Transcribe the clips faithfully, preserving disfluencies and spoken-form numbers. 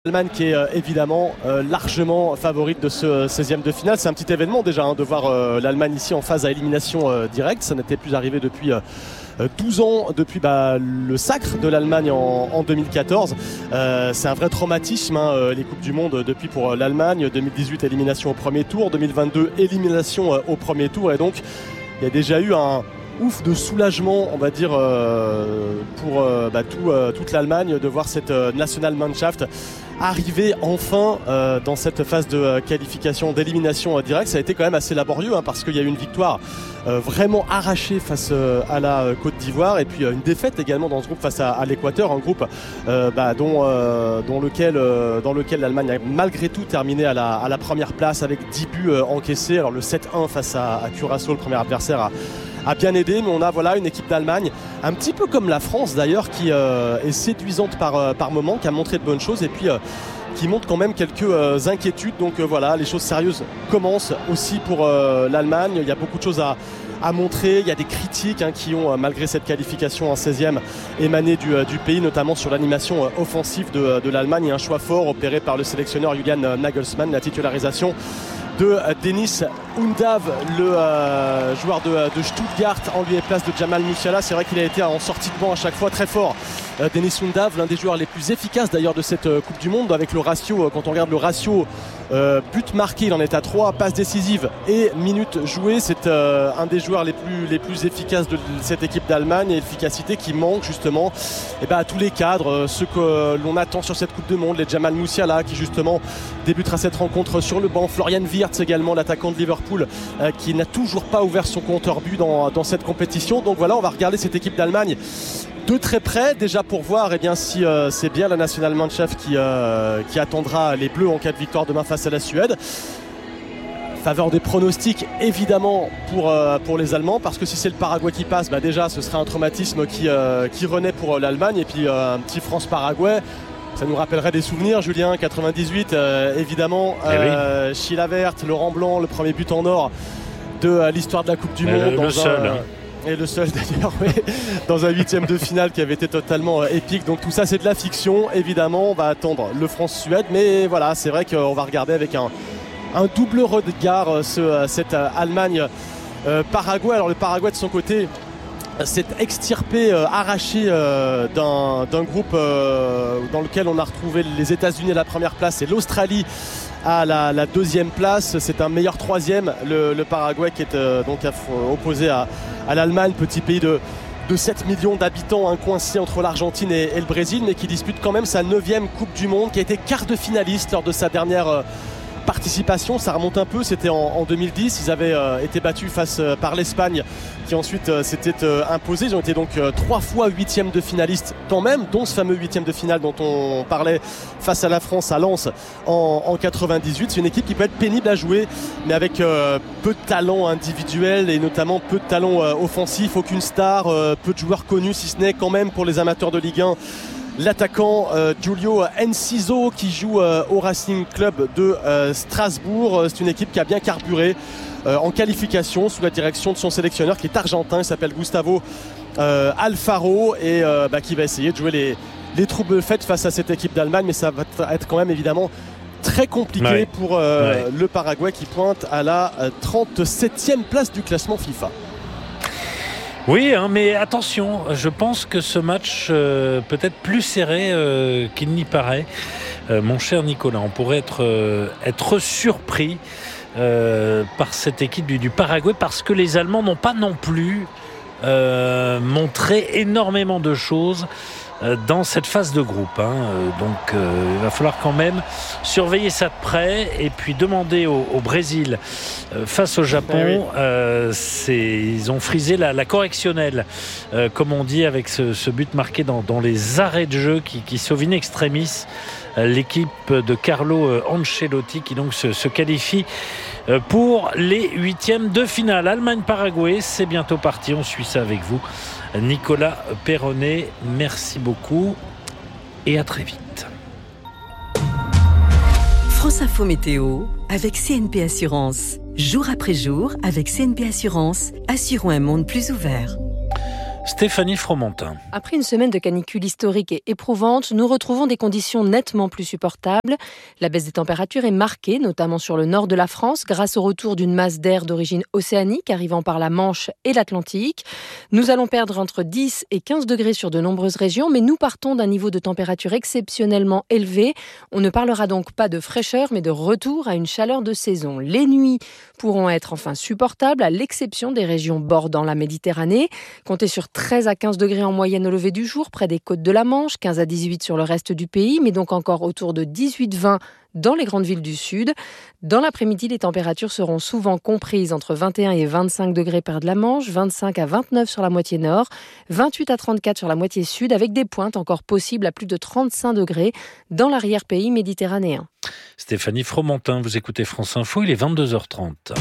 L'Allemagne qui est euh, évidemment euh, largement favorite de ce euh, seizième de finale. C'est un petit événement déjà hein, de voir euh, l'Allemagne ici en phase à élimination euh, directe. Ça n'était plus arrivé depuis euh, douze ans, depuis bah, le sacre de l'Allemagne en, en deux mille quatorze. Euh, c'est un vrai traumatisme, hein, euh, les Coupes du Monde depuis pour euh, l'Allemagne. deux mille dix-huit, élimination au premier tour. deux mille vingt-deux, élimination euh, au premier tour. Et donc, il y a déjà eu un ouf de soulagement, on va dire, euh, pour euh, bah, tout, euh, toute l'Allemagne de voir cette euh, Nationalmannschaft arriver enfin euh, dans cette phase de euh, qualification, d'élimination euh, directe. Ça a été quand même assez laborieux hein, parce qu'il y a eu une victoire euh, vraiment arrachée face euh, à la euh, Côte d'Ivoire et puis euh, une défaite également dans ce groupe face à, à l'Équateur, un groupe euh, bah, dont, euh, dont lequel, euh, dans lequel l'Allemagne a malgré tout terminé à la, à la première place avec dix buts euh, encaissés. Alors le sept un face à, à Curaçao, le premier adversaire, a a bien aidé, mais on a voilà une équipe d'Allemagne un petit peu comme la France d'ailleurs qui euh, est séduisante par, euh, par moment, qui a montré de bonnes choses et puis euh, qui montre quand même quelques euh, inquiétudes. Donc euh, voilà, les choses sérieuses commencent aussi pour euh, l'Allemagne. Il y a beaucoup de choses à, à montrer. Il y a des critiques hein, qui ont, euh, malgré cette qualification en seizième, émané du, euh, du pays, notamment sur l'animation euh, offensive de, de l'Allemagne. Il y a un choix fort opéré par le sélectionneur Julian Nagelsmann, la titularisation de Deniz Undav, le euh, joueur de, de Stuttgart, en lieu et place de Jamal Musiala. C'est vrai qu'il a été en sortie de banc à chaque fois très fort. Euh, Deniz Undav, l'un des joueurs les plus efficaces d'ailleurs de cette euh, Coupe du Monde, avec le ratio, euh, quand on regarde le ratio euh, but marqué, il en est à trois, passes décisives et minutes jouées. C'est euh, un des joueurs les plus, les plus efficaces de cette équipe d'Allemagne, et efficacité qui manque justement et ben, à tous les cadres, euh, ceux que l'on attend sur cette Coupe du Monde, les Jamal Musiala qui justement débutera cette rencontre sur le banc, Florian Wirtz également, l'attaquant de Liverpool, euh, qui n'a toujours pas ouvert son compteur but dans, dans cette compétition. Donc voilà, on va regarder cette équipe d'Allemagne de très près, déjà pour voir eh bien, si euh, c'est bien la Nationalmannschaft qui, euh, qui attendra les Bleus en cas de victoire demain face à la Suède. Faveur des pronostics évidemment pour, euh, pour les Allemands, parce que si c'est le Paraguay qui passe, bah déjà ce serait un traumatisme qui, euh, qui renaît pour euh, l'Allemagne. Et puis euh, un petit France-Paraguay, ça nous rappellerait des souvenirs, Julien, quatre-vingt-dix-huit, euh, évidemment. Euh, oui. Chilavert, Laurent Blanc, le premier but en or de euh, l'histoire de la Coupe du Mais Monde. Le, dans le un, seul. Hein. Et le seul d'ailleurs, oui, dans un huitième de finale qui avait été totalement euh, épique. Donc tout ça, c'est de la fiction, évidemment. On va attendre le France-Suède. Mais voilà, c'est vrai qu'on va regarder avec un, un double regard euh, ce, euh, cette euh, Allemagne-Paraguay. Euh, Alors le Paraguay, de son côté, s'est extirpé, euh, arraché euh, d'un, d'un groupe euh, dans lequel on a retrouvé les États-Unis à la première place et l'Australie à la, la deuxième place. C'est un meilleur troisième, le, le Paraguay, qui est euh, donc opposé à, à l'Allemagne, petit pays de, de sept millions d'habitants, hein, coincé entre l'Argentine et, et le Brésil, mais qui dispute quand même sa neuvième Coupe du Monde, qui a été quart de finaliste lors de sa dernière euh, participation. Ça remonte un peu, c'était en, en deux mille dix. Ils avaient euh, été battus face euh, par l'Espagne, qui ensuite euh, s'était euh, imposée. Ils ont été donc euh, trois fois huitième de finaliste quand même, dont ce fameux huitième de finale dont on parlait face à la France à Lens en, en quatre-vingt-dix-huit. C'est une équipe qui peut être pénible à jouer, mais avec euh, peu de talent individuel et notamment peu de talent euh, offensif, aucune star, euh, peu de joueurs connus, si ce n'est quand même pour les amateurs de Ligue un. L'attaquant euh, Giulio Enciso qui joue euh, au Racing Club de euh, Strasbourg. C'est une équipe qui a bien carburé euh, en qualification sous la direction de son sélectionneur qui est argentin. Il s'appelle Gustavo euh, Alfaro et euh, bah, qui va essayer de jouer les, les troubles faits face à cette équipe d'Allemagne. Mais ça va être quand même évidemment très compliqué ouais. pour euh, ouais. le Paraguay qui pointe à la euh, trente-septième place du classement FIFA. Oui, hein, mais attention, je pense que ce match euh, peut être plus serré euh, qu'il n'y paraît. Euh, mon cher Nicolas, on pourrait être, euh, être surpris euh, par cette équipe du, du Paraguay parce que les Allemands n'ont pas non plus euh, montré énormément de choses dans cette phase de groupe. Hein. Donc euh, il va falloir quand même surveiller ça de près et puis demander au, au Brésil euh, face au Japon. Eh oui. euh, c'est, ils ont frisé la, la correctionnelle, euh, comme on dit, avec ce, ce but marqué dans, dans les arrêts de jeu qui, qui sauve in extremis euh, l'équipe de Carlo Ancelotti qui donc se, se qualifie euh, pour les huitièmes de finale. Allemagne-Paraguay, c'est bientôt parti. On suit ça avec vous, Nicolas Perronnet, merci beaucoup et à très vite. France Info Météo avec C N P Assurance. Jour après jour, avec C N P Assurance, assurons un monde plus ouvert. Stéphanie Fromentin. Après une semaine de canicule historique et éprouvante, nous retrouvons des conditions nettement plus supportables. La baisse des températures est marquée, notamment sur le nord de la France, grâce au retour d'une masse d'air d'origine océanique arrivant par la Manche et l'Atlantique. Nous allons perdre entre dix et quinze degrés sur de nombreuses régions, mais nous partons d'un niveau de température exceptionnellement élevé. On ne parlera donc pas de fraîcheur, mais de retour à une chaleur de saison. Les nuits pourront être enfin supportables, à l'exception des régions bordant la Méditerranée. Comptez sur treize à quinze degrés en moyenne au lever du jour, près des côtes de la Manche, quinze à dix-huit sur le reste du pays, mais donc encore autour de dix-huit à vingt dans les grandes villes du sud. Dans l'après-midi, les températures seront souvent comprises entre vingt et un et vingt-cinq degrés près de la Manche, vingt-cinq à vingt-neuf sur la moitié nord, vingt-huit à trente-quatre sur la moitié sud, avec des pointes encore possibles à plus de trente-cinq degrés dans l'arrière-pays méditerranéen. Stéphanie Fromentin, vous écoutez France Info, il est vingt-deux heures trente.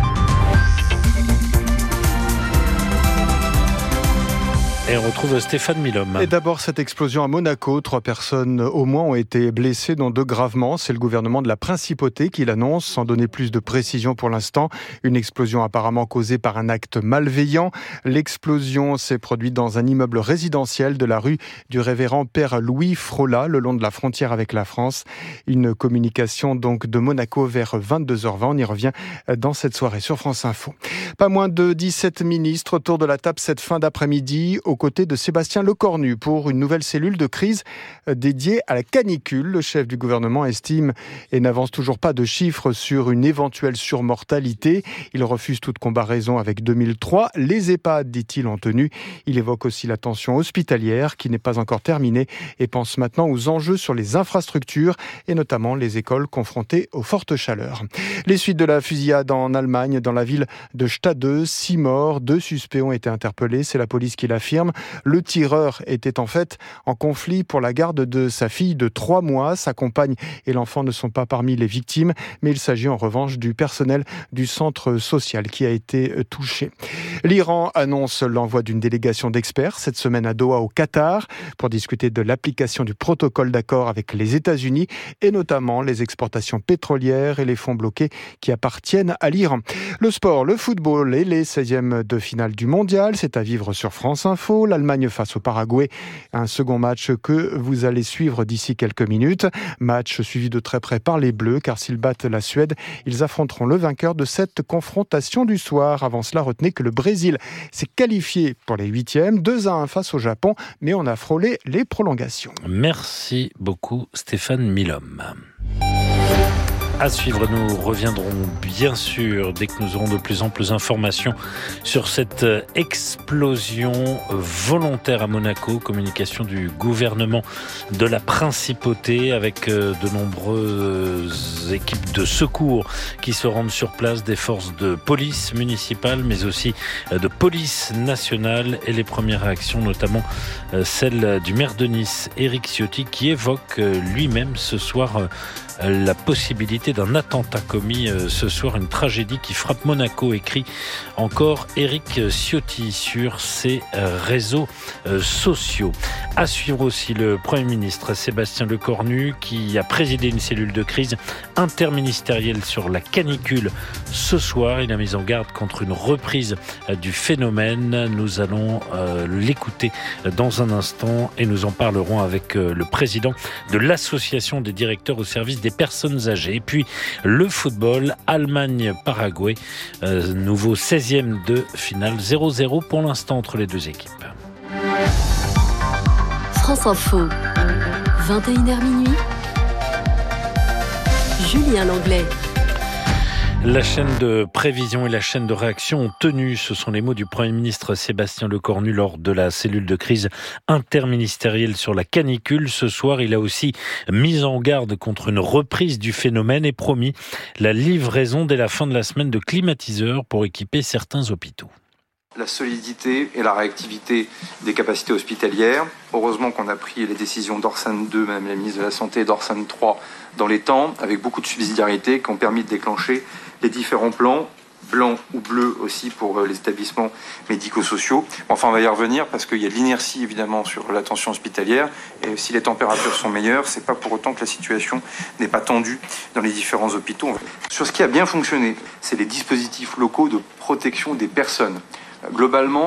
Et on retrouve Stéphane Milhomme. Et d'abord, cette explosion à Monaco. Trois personnes au moins ont été blessées, dont deux gravement. C'est le gouvernement de la Principauté qui l'annonce, sans donner plus de précision pour l'instant. Une explosion apparemment causée par un acte malveillant. L'explosion s'est produite dans un immeuble résidentiel de la rue du révérend Père Louis Frola, le long de la frontière avec la France. Une communication donc de Monaco vers vingt-deux heures vingt. On y revient dans cette soirée sur France Info. Pas moins de dix-sept ministres autour de la table cette fin d'après-midi, aux côtés de Sébastien Lecornu pour une nouvelle cellule de crise dédiée à la canicule. Le chef du gouvernement estime et n'avance toujours pas de chiffres sur une éventuelle surmortalité. Il refuse toute comparaison avec deux mille trois. Les EHPAD, dit-il, ont tenu. Il évoque aussi la tension hospitalière qui n'est pas encore terminée et pense maintenant aux enjeux sur les infrastructures et notamment les écoles confrontées aux fortes chaleurs. Les suites de la fusillade en Allemagne, dans la ville de Stade, six morts, deux suspects ont été interpellés. C'est la police qui l'affirme. Le tireur était en fait en conflit pour la garde de sa fille de trois mois. Sa compagne et l'enfant ne sont pas parmi les victimes, mais il s'agit en revanche du personnel du centre social qui a été touché. L'Iran annonce l'envoi d'une délégation d'experts cette semaine à Doha au Qatar pour discuter de l'application du protocole d'accord avec les États-Unis et notamment les exportations pétrolières et les fonds bloqués qui appartiennent à l'Iran. Le sport, le football et les seizièmes de finale du mondial, c'est à vivre sur France Info. L'Allemagne face au Paraguay, un second match que vous allez suivre d'ici quelques minutes. Match suivi de très près par les Bleus, car s'ils battent la Suède, ils affronteront le vainqueur de cette confrontation du soir. Avant cela, retenez que le Brésil s'est qualifié pour les huitièmes, deux à un face au Japon, mais on a frôlé les prolongations. Merci beaucoup Stéphane Milhomme. À suivre, nous reviendrons bien sûr dès que nous aurons de plus amples informations sur cette explosion volontaire à Monaco, communication du gouvernement de la Principauté avec de nombreuses équipes de secours qui se rendent sur place, des forces de police municipale mais aussi de police nationale et les premières réactions, notamment celle du maire de Nice, Éric Ciotti, qui évoque lui-même ce soir la possibilité d'un attentat commis ce soir, une tragédie qui frappe Monaco, écrit encore Éric Ciotti sur ses réseaux sociaux. À suivre aussi le Premier ministre Sébastien Lecornu qui a présidé une cellule de crise interministérielle sur la canicule ce soir. Il a mis en garde contre une reprise du phénomène. Nous allons l'écouter dans un instant et nous en parlerons avec le président de l'association des directeurs au service des personnes âgées. Et puis le football, Allemagne-Paraguay, euh, nouveau seizième de finale, zéro zéro pour l'instant entre les deux équipes. France Info, vingt et une heures minuit, Julien Langlais. La chaîne de prévision et la chaîne de réaction ont tenu. Ce sont les mots du Premier ministre Sébastien Lecornu lors de la cellule de crise interministérielle sur la canicule. Ce soir, il a aussi mis en garde contre une reprise du phénomène et promis la livraison dès la fin de la semaine de climatiseurs pour équiper certains hôpitaux. La solidité et la réactivité des capacités hospitalières. Heureusement qu'on a pris les décisions d'Orsan deux, Madame la ministre de la Santé, d'Orsan trois dans les temps, avec beaucoup de subsidiarité, qui ont permis de déclencher les différents plans, blancs ou bleus aussi pour les établissements médico-sociaux. Enfin, on va y revenir parce qu'il y a de l'inertie évidemment sur l'attention hospitalière et si les températures sont meilleures, c'est pas pour autant que la situation n'est pas tendue dans les différents hôpitaux. Sur ce qui a bien fonctionné, c'est les dispositifs locaux de protection des personnes. Globalement,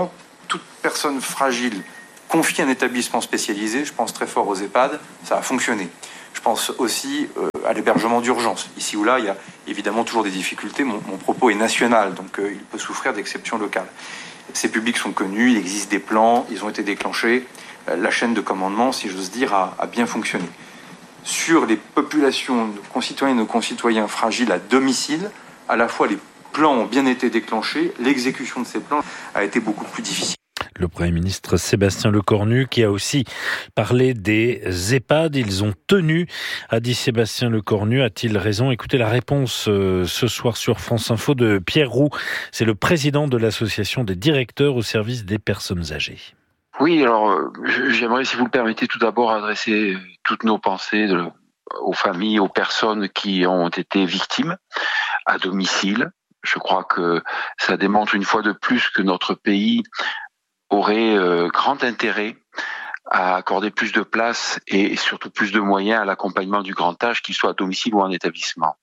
toute personne fragile confiée à un établissement spécialisé, je pense très fort aux EHPAD, ça a fonctionné. Je pense aussi euh, à l'hébergement d'urgence. Ici ou là, il y a évidemment toujours des difficultés. Mon, mon propos est national, donc euh, il peut souffrir d'exceptions locales. Ces publics sont connus, il existe des plans, ils ont été déclenchés. Euh, la chaîne de commandement, si j'ose dire, a, a bien fonctionné. Sur les populations, nos concitoyens et nos concitoyens fragiles à domicile, à la fois les plans ont bien été déclenchés, l'exécution de ces plans a été beaucoup plus difficile. Le Premier ministre Sébastien Lecornu qui a aussi parlé des EHPAD. Ils ont tenu, a dit Sébastien Lecornu. A-t-il raison? Écoutez la réponse euh, ce soir sur France Info de Pierre Roux. C'est le président de l'association des directeurs au service des personnes âgées. Oui, alors j'aimerais, si vous le permettez, tout d'abord adresser toutes nos pensées de, aux familles, aux personnes qui ont été victimes à domicile. Je crois que ça démontre une fois de plus que notre pays aurait euh, grand intérêt à accorder plus de place et surtout plus de moyens à l'accompagnement du grand âge, qu'il soit à domicile ou en établissement.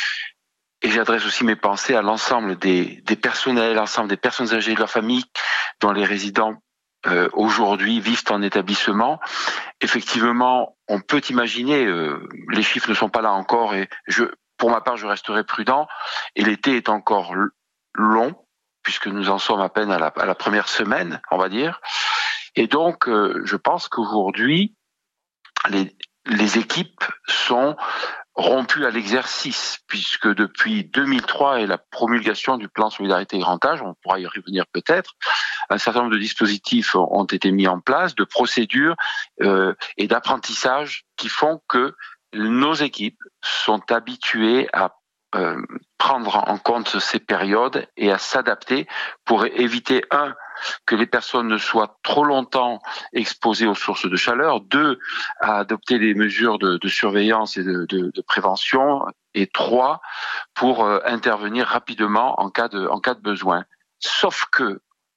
Et j'adresse aussi mes pensées à l'ensemble des, des personnels, l'ensemble des personnes âgées de leur famille, dont les résidents euh, aujourd'hui vivent en établissement. Effectivement, on peut imaginer, euh, les chiffres ne sont pas là encore, et je, pour ma part, je resterai prudent. Et l'été est encore long, puisque nous en sommes à peine à la, à la première semaine, on va dire. Et donc, euh, je pense qu'aujourd'hui, les, les équipes sont rompues à l'exercice, puisque depuis deux mille trois et la promulgation du plan Solidarité Grand Âge, on pourra y revenir peut-être, un certain nombre de dispositifs ont été mis en place, de procédures euh, et d'apprentissage qui font que nos équipes sont habituées à Euh, prendre en compte ces périodes et à s'adapter pour éviter, un, que les personnes ne soient trop longtemps exposées aux sources de chaleur, deux, à adopter des mesures de, de surveillance et de, de, de prévention, et trois, pour euh, intervenir rapidement en cas de, en cas de besoin. Sauf que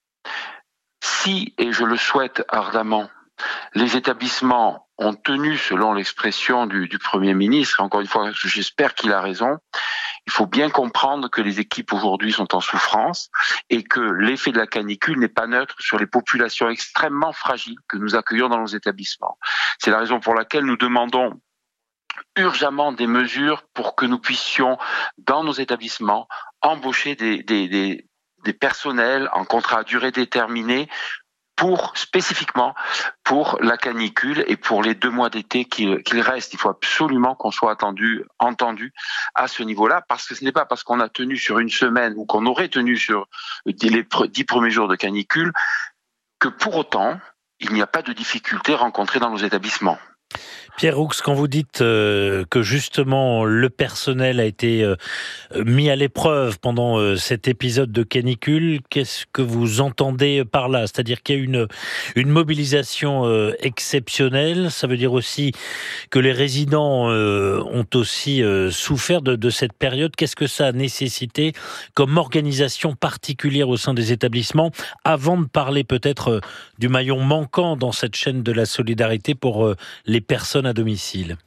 si, et je le souhaite ardemment, les établissements ont tenu, selon l'expression du, du Premier ministre, encore une fois, j'espère qu'il a raison, il faut bien comprendre que les équipes aujourd'hui sont en souffrance et que l'effet de la canicule n'est pas neutre sur les populations extrêmement fragiles que nous accueillons dans nos établissements. C'est la raison pour laquelle nous demandons urgemment des mesures pour que nous puissions, dans nos établissements, embaucher des, des, des, des personnels en contrat à durée déterminée pour, spécifiquement, pour la canicule et pour les deux mois d'été qu'il, qu'il reste. Il faut absolument qu'on soit attendu, entendu à ce niveau-là, parce que ce n'est pas parce qu'on a tenu sur une semaine ou qu'on aurait tenu sur les dix premiers jours de canicule que pour autant, il n'y a pas de difficultés rencontrées dans nos établissements. Pierre Roux, quand vous dites euh, que justement le personnel a été euh, mis à l'épreuve pendant euh, cet épisode de canicule, qu'est-ce que vous entendez par là? C'est-à-dire qu'il y a une, une mobilisation euh, exceptionnelle. Ça veut dire aussi que les résidents euh, ont aussi euh, souffert de, de cette période. Qu'est-ce que ça a nécessité comme organisation particulière au sein des établissements, avant de parler peut-être euh, du maillon manquant dans cette chaîne de la solidarité pour euh, les personnes à domicile?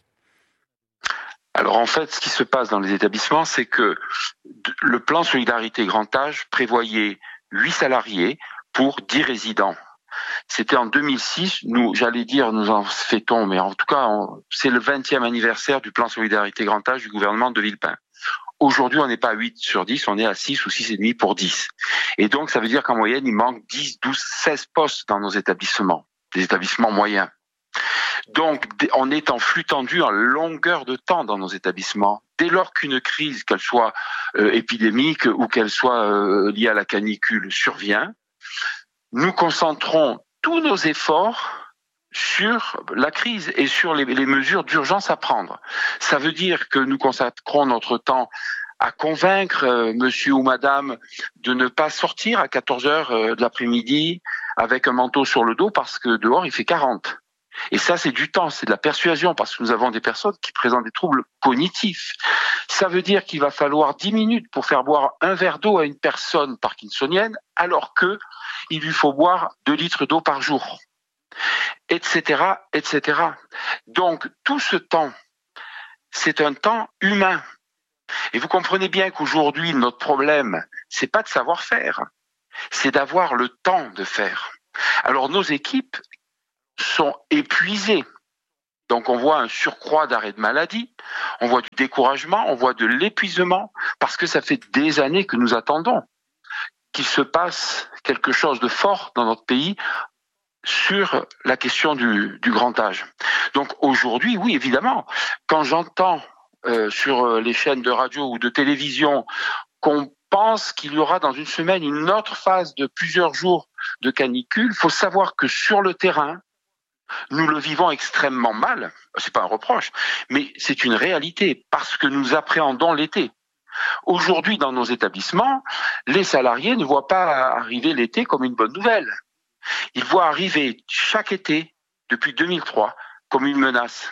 Alors en fait, ce qui se passe dans les établissements, c'est que le plan Solidarité Grand Âge prévoyait huit salariés pour dix résidents. C'était en deux mille six, nous, j'allais dire, nous en fêtons, mais en tout cas, on, c'est le vingtième anniversaire du plan Solidarité Grand Âge du gouvernement de Villepin. Aujourd'hui, on n'est pas à huit sur dix, on est à six ou six virgule cinq pour dix. Et donc, ça veut dire qu'en moyenne, il manque dix, douze, seize postes dans nos établissements, des établissements moyens. Donc, on est en flux tendu en longueur de temps dans nos établissements. Dès lors qu'une crise, qu'elle soit euh, épidémique ou qu'elle soit euh, liée à la canicule, survient, nous concentrons tous nos efforts sur la crise et sur les, les mesures d'urgence à prendre. Ça veut dire que nous consacrons notre temps à convaincre euh, monsieur ou madame de ne pas sortir à quatorze heures euh, de l'après-midi avec un manteau sur le dos parce que dehors il fait quarante. Et ça, c'est du temps, c'est de la persuasion, parce que nous avons des personnes qui présentent des troubles cognitifs. Ça veut dire qu'il va falloir dix minutes pour faire boire un verre d'eau à une personne parkinsonienne, alors que il lui faut boire deux litres d'eau par jour, et cetera, et cetera. Donc, tout ce temps, c'est un temps humain. Et vous comprenez bien qu'aujourd'hui, notre problème, c'est pas de savoir faire, c'est d'avoir le temps de faire. Alors nos équipes sont épuisées. Donc on voit un surcroît d'arrêt de maladie, on voit du découragement, on voit de l'épuisement, parce que ça fait des années que nous attendons qu'il se passe quelque chose de fort dans notre pays sur la question du, du grand âge. Donc aujourd'hui, oui, évidemment, quand j'entends euh, sur les chaînes de radio ou de télévision qu'on pense qu'il y aura dans une semaine une autre phase de plusieurs jours de canicule, il faut savoir que sur le terrain, nous le vivons extrêmement mal. C'est pas un reproche, mais c'est une réalité parce que nous appréhendons l'été. Aujourd'hui, dans nos établissements, les salariés ne voient pas arriver l'été comme une bonne nouvelle. Ils voient arriver chaque été, depuis deux mille trois, comme une menace.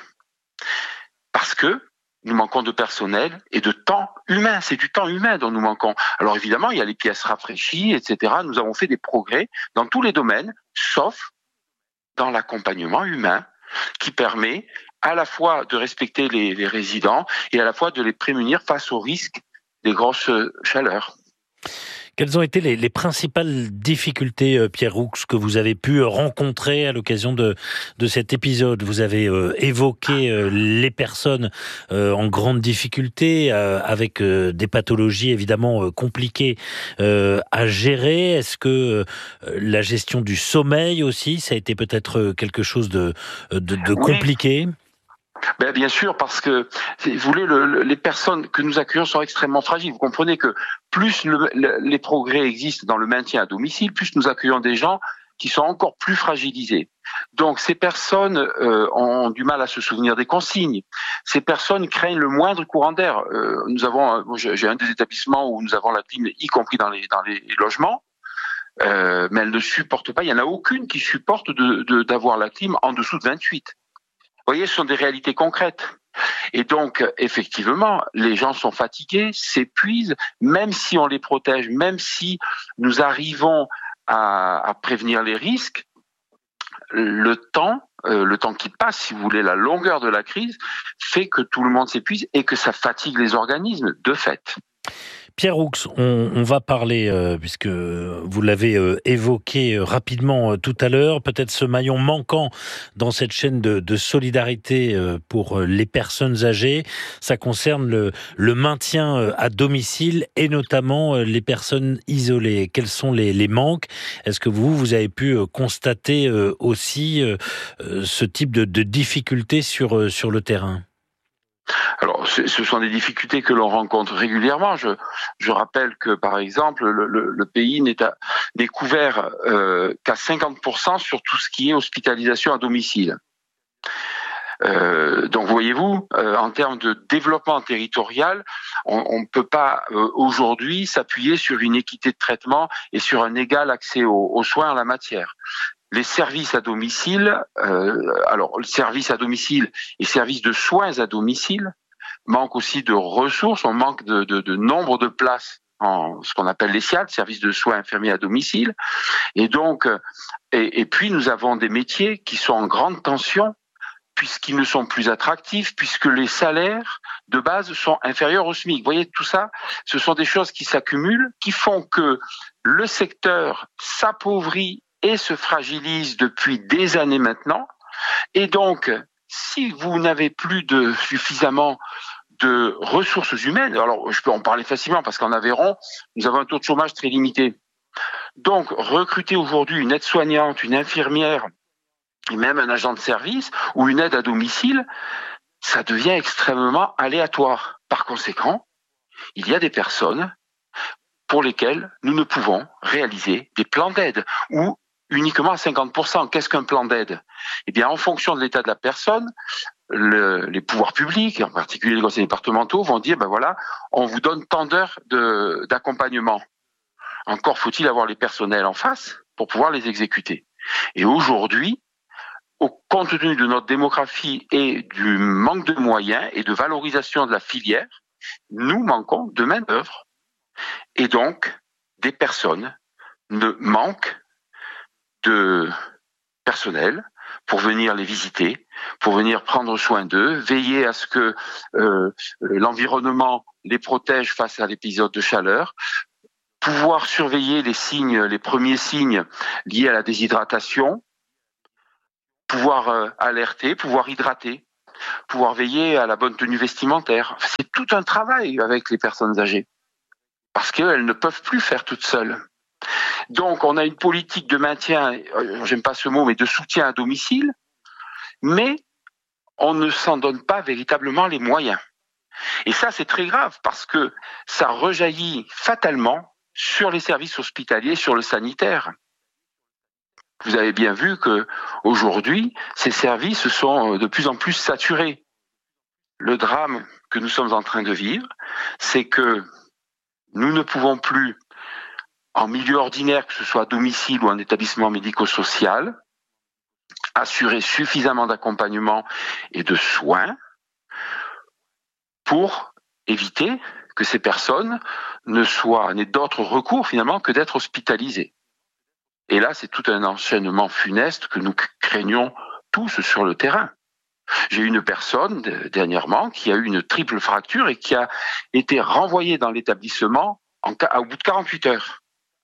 Parce que nous manquons de personnel et de temps humain. C'est du temps humain dont nous manquons. Alors évidemment, il y a les pièces rafraîchies, et cetera. Nous avons fait des progrès dans tous les domaines, sauf dans l'accompagnement humain qui permet à la fois de respecter les, les résidents et à la fois de les prémunir face au risque des grosses chaleurs. Quelles ont été les, les principales difficultés, euh, Pierre Roux, que vous avez pu rencontrer à l'occasion de, de cet épisode? Vous avez euh, évoqué euh, les personnes euh, en grande difficulté, euh, avec euh, des pathologies évidemment euh, compliquées euh, à gérer. Est-ce que euh, la gestion du sommeil aussi, ça a été peut-être quelque chose de, de, de compliqué? Oui. Ben bien sûr, parce que vous voulez, le, le, les personnes que nous accueillons sont extrêmement fragiles. Vous comprenez que plus le, le, les progrès existent dans le maintien à domicile, plus nous accueillons des gens qui sont encore plus fragilisés. Donc ces personnes euh, ont du mal à se souvenir des consignes. Ces personnes craignent le moindre courant d'air. Euh, nous avons, j'ai un des établissements où nous avons la clim, y compris dans les dans les logements. Euh, mais elle ne supporte pas. Il y en a aucune qui supporte de, de, d'avoir la clim en dessous de vingt-huit. Vous voyez, ce sont des réalités concrètes. Et donc, effectivement, les gens sont fatigués, s'épuisent, même si on les protège, même si nous arrivons à, à prévenir les risques, le temps, euh, le temps qui passe, si vous voulez, la longueur de la crise, fait que tout le monde s'épuise et que ça fatigue les organismes, de fait. Pierre Roux, on, on va parler, euh, puisque vous l'avez euh, évoqué euh, rapidement euh, tout à l'heure, peut-être ce maillon manquant dans cette chaîne de, de solidarité euh, pour les personnes âgées. Ça concerne le, le maintien euh, à domicile et notamment euh, les personnes isolées. Quels sont les, les manques? Est-ce que vous, vous avez pu euh, constater euh, aussi euh, euh, ce type de, de difficultés sur, euh, sur le terrain? Alors, ce sont des difficultés que l'on rencontre régulièrement. Je, je rappelle que, par exemple, le, le, le pays n'est, à, n'est couvert euh, qu'à cinquante pour cent sur tout ce qui est hospitalisation à domicile. Euh, donc, voyez-vous, euh, en termes de développement territorial, on ne peut pas euh, aujourd'hui s'appuyer sur une équité de traitement et sur un égal accès aux, aux soins en la matière. Les services à domicile, euh, alors le service à domicile et services de soins à domicile manquent aussi de ressources, on manque de, de, de nombre de places en ce qu'on appelle les S I A D, services de soins infirmiers à domicile, et donc et, et puis nous avons des métiers qui sont en grande tension puisqu'ils ne sont plus attractifs, puisque les salaires de base sont inférieurs au SMIC. Vous voyez, tout ça, ce sont des choses qui s'accumulent, qui font que le secteur s'appauvrit et se fragilise depuis des années maintenant. Et donc, si vous n'avez plus de suffisamment de ressources humaines, alors je peux en parler facilement parce qu'en Aveyron, nous avons un taux de chômage très limité. Donc, recruter aujourd'hui une aide-soignante, une infirmière, et même un agent de service ou une aide à domicile, ça devient extrêmement aléatoire. Par conséquent, il y a des personnes pour lesquelles nous ne pouvons réaliser des plans d'aide ou uniquement à cinquante pour cent. Qu'est-ce qu'un plan d'aide? Eh bien, en fonction de l'état de la personne, le, les pouvoirs publics, et en particulier les conseils départementaux, vont dire, ben voilà, on vous donne tant d'heures de, d'accompagnement. Encore faut-il avoir les personnels en face pour pouvoir les exécuter. Et aujourd'hui, au compte tenu de notre démographie et du manque de moyens et de valorisation de la filière, nous manquons de main-d'œuvre. Et donc, des personnes ne manquent de personnel pour venir les visiter, pour venir prendre soin d'eux, veiller à ce que euh, l'environnement les protège face à l'épisode de chaleur, pouvoir surveiller les signes, les premiers signes liés à la déshydratation, pouvoir euh, alerter, pouvoir hydrater, pouvoir veiller à la bonne tenue vestimentaire. C'est tout un travail avec les personnes âgées, parce qu'elles ne peuvent plus faire toutes seules. Donc, on a une politique de maintien, euh, j'aime pas ce mot, mais de soutien à domicile, mais on ne s'en donne pas véritablement les moyens. Et ça, c'est très grave, parce que ça rejaillit fatalement sur les services hospitaliers, sur le sanitaire. Vous avez bien vu que aujourd'hui, ces services sont de plus en plus saturés. Le drame que nous sommes en train de vivre, c'est que nous ne pouvons plus, en milieu ordinaire, que ce soit à domicile ou en établissement médico-social, assurer suffisamment d'accompagnement et de soins pour éviter que ces personnes ne soient, n'aient d'autre recours finalement que d'être hospitalisées. Et là, c'est tout un enchaînement funeste que nous craignons tous sur le terrain. J'ai eu une personne dernièrement qui a eu une triple fracture et qui a été renvoyée dans l'établissement en, au bout de quarante-huit heures.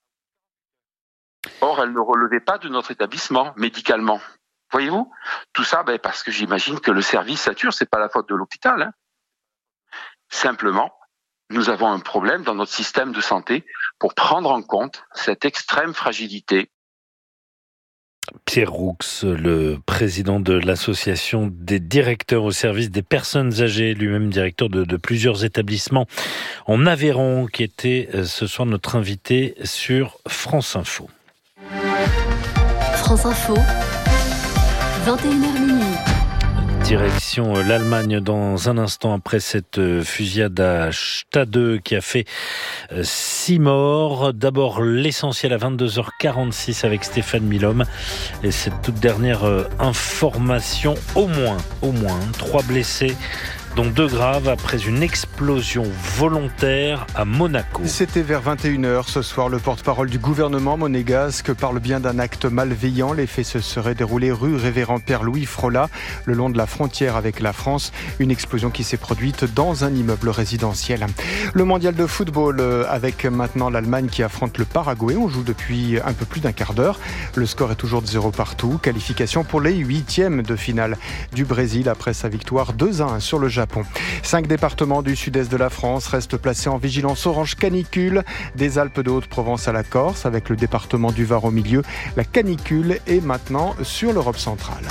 Or, elle ne relevait pas de notre établissement médicalement. Voyez-vous ? Tout ça, ben, parce que j'imagine que le service sature, c'est pas la faute de l'hôpital. Hein. Simplement, nous avons un problème dans notre système de santé pour prendre en compte cette extrême fragilité. Pierre Roux, le président de l'association des directeurs au service des personnes âgées, lui-même directeur de, de plusieurs établissements en Aveyron, qui était ce soir notre invité sur France Info. France Info, vingt et une heures minuit. Direction l'Allemagne dans un instant après cette fusillade à Stade qui a fait six morts. D'abord l'essentiel à vingt-deux heures quarante-six avec Stéphane Milhomme. Et cette toute dernière information, au moins, au moins, trois blessés, dont deux graves après une explosion volontaire à Monaco. C'était vers vingt et une heures ce soir. Le porte-parole du gouvernement monégasque parle bien d'un acte malveillant. Les faits se seraient déroulés rue Révérend Père-Louis Frola, le long de la frontière avec la France. Une explosion qui s'est produite dans un immeuble résidentiel. Le mondial de football avec maintenant l'Allemagne qui affronte le Paraguay. On joue depuis un peu plus d'un quart d'heure. Le score est toujours de zéro partout. Qualification pour les huitièmes de finale du Brésil après sa victoire deux à un sur le Japon. Cinq départements du sud-est de la France restent placés en vigilance orange canicule, des Alpes de Haute-Provence à la Corse, avec le département du Var au milieu. La canicule est maintenant sur l'Europe centrale.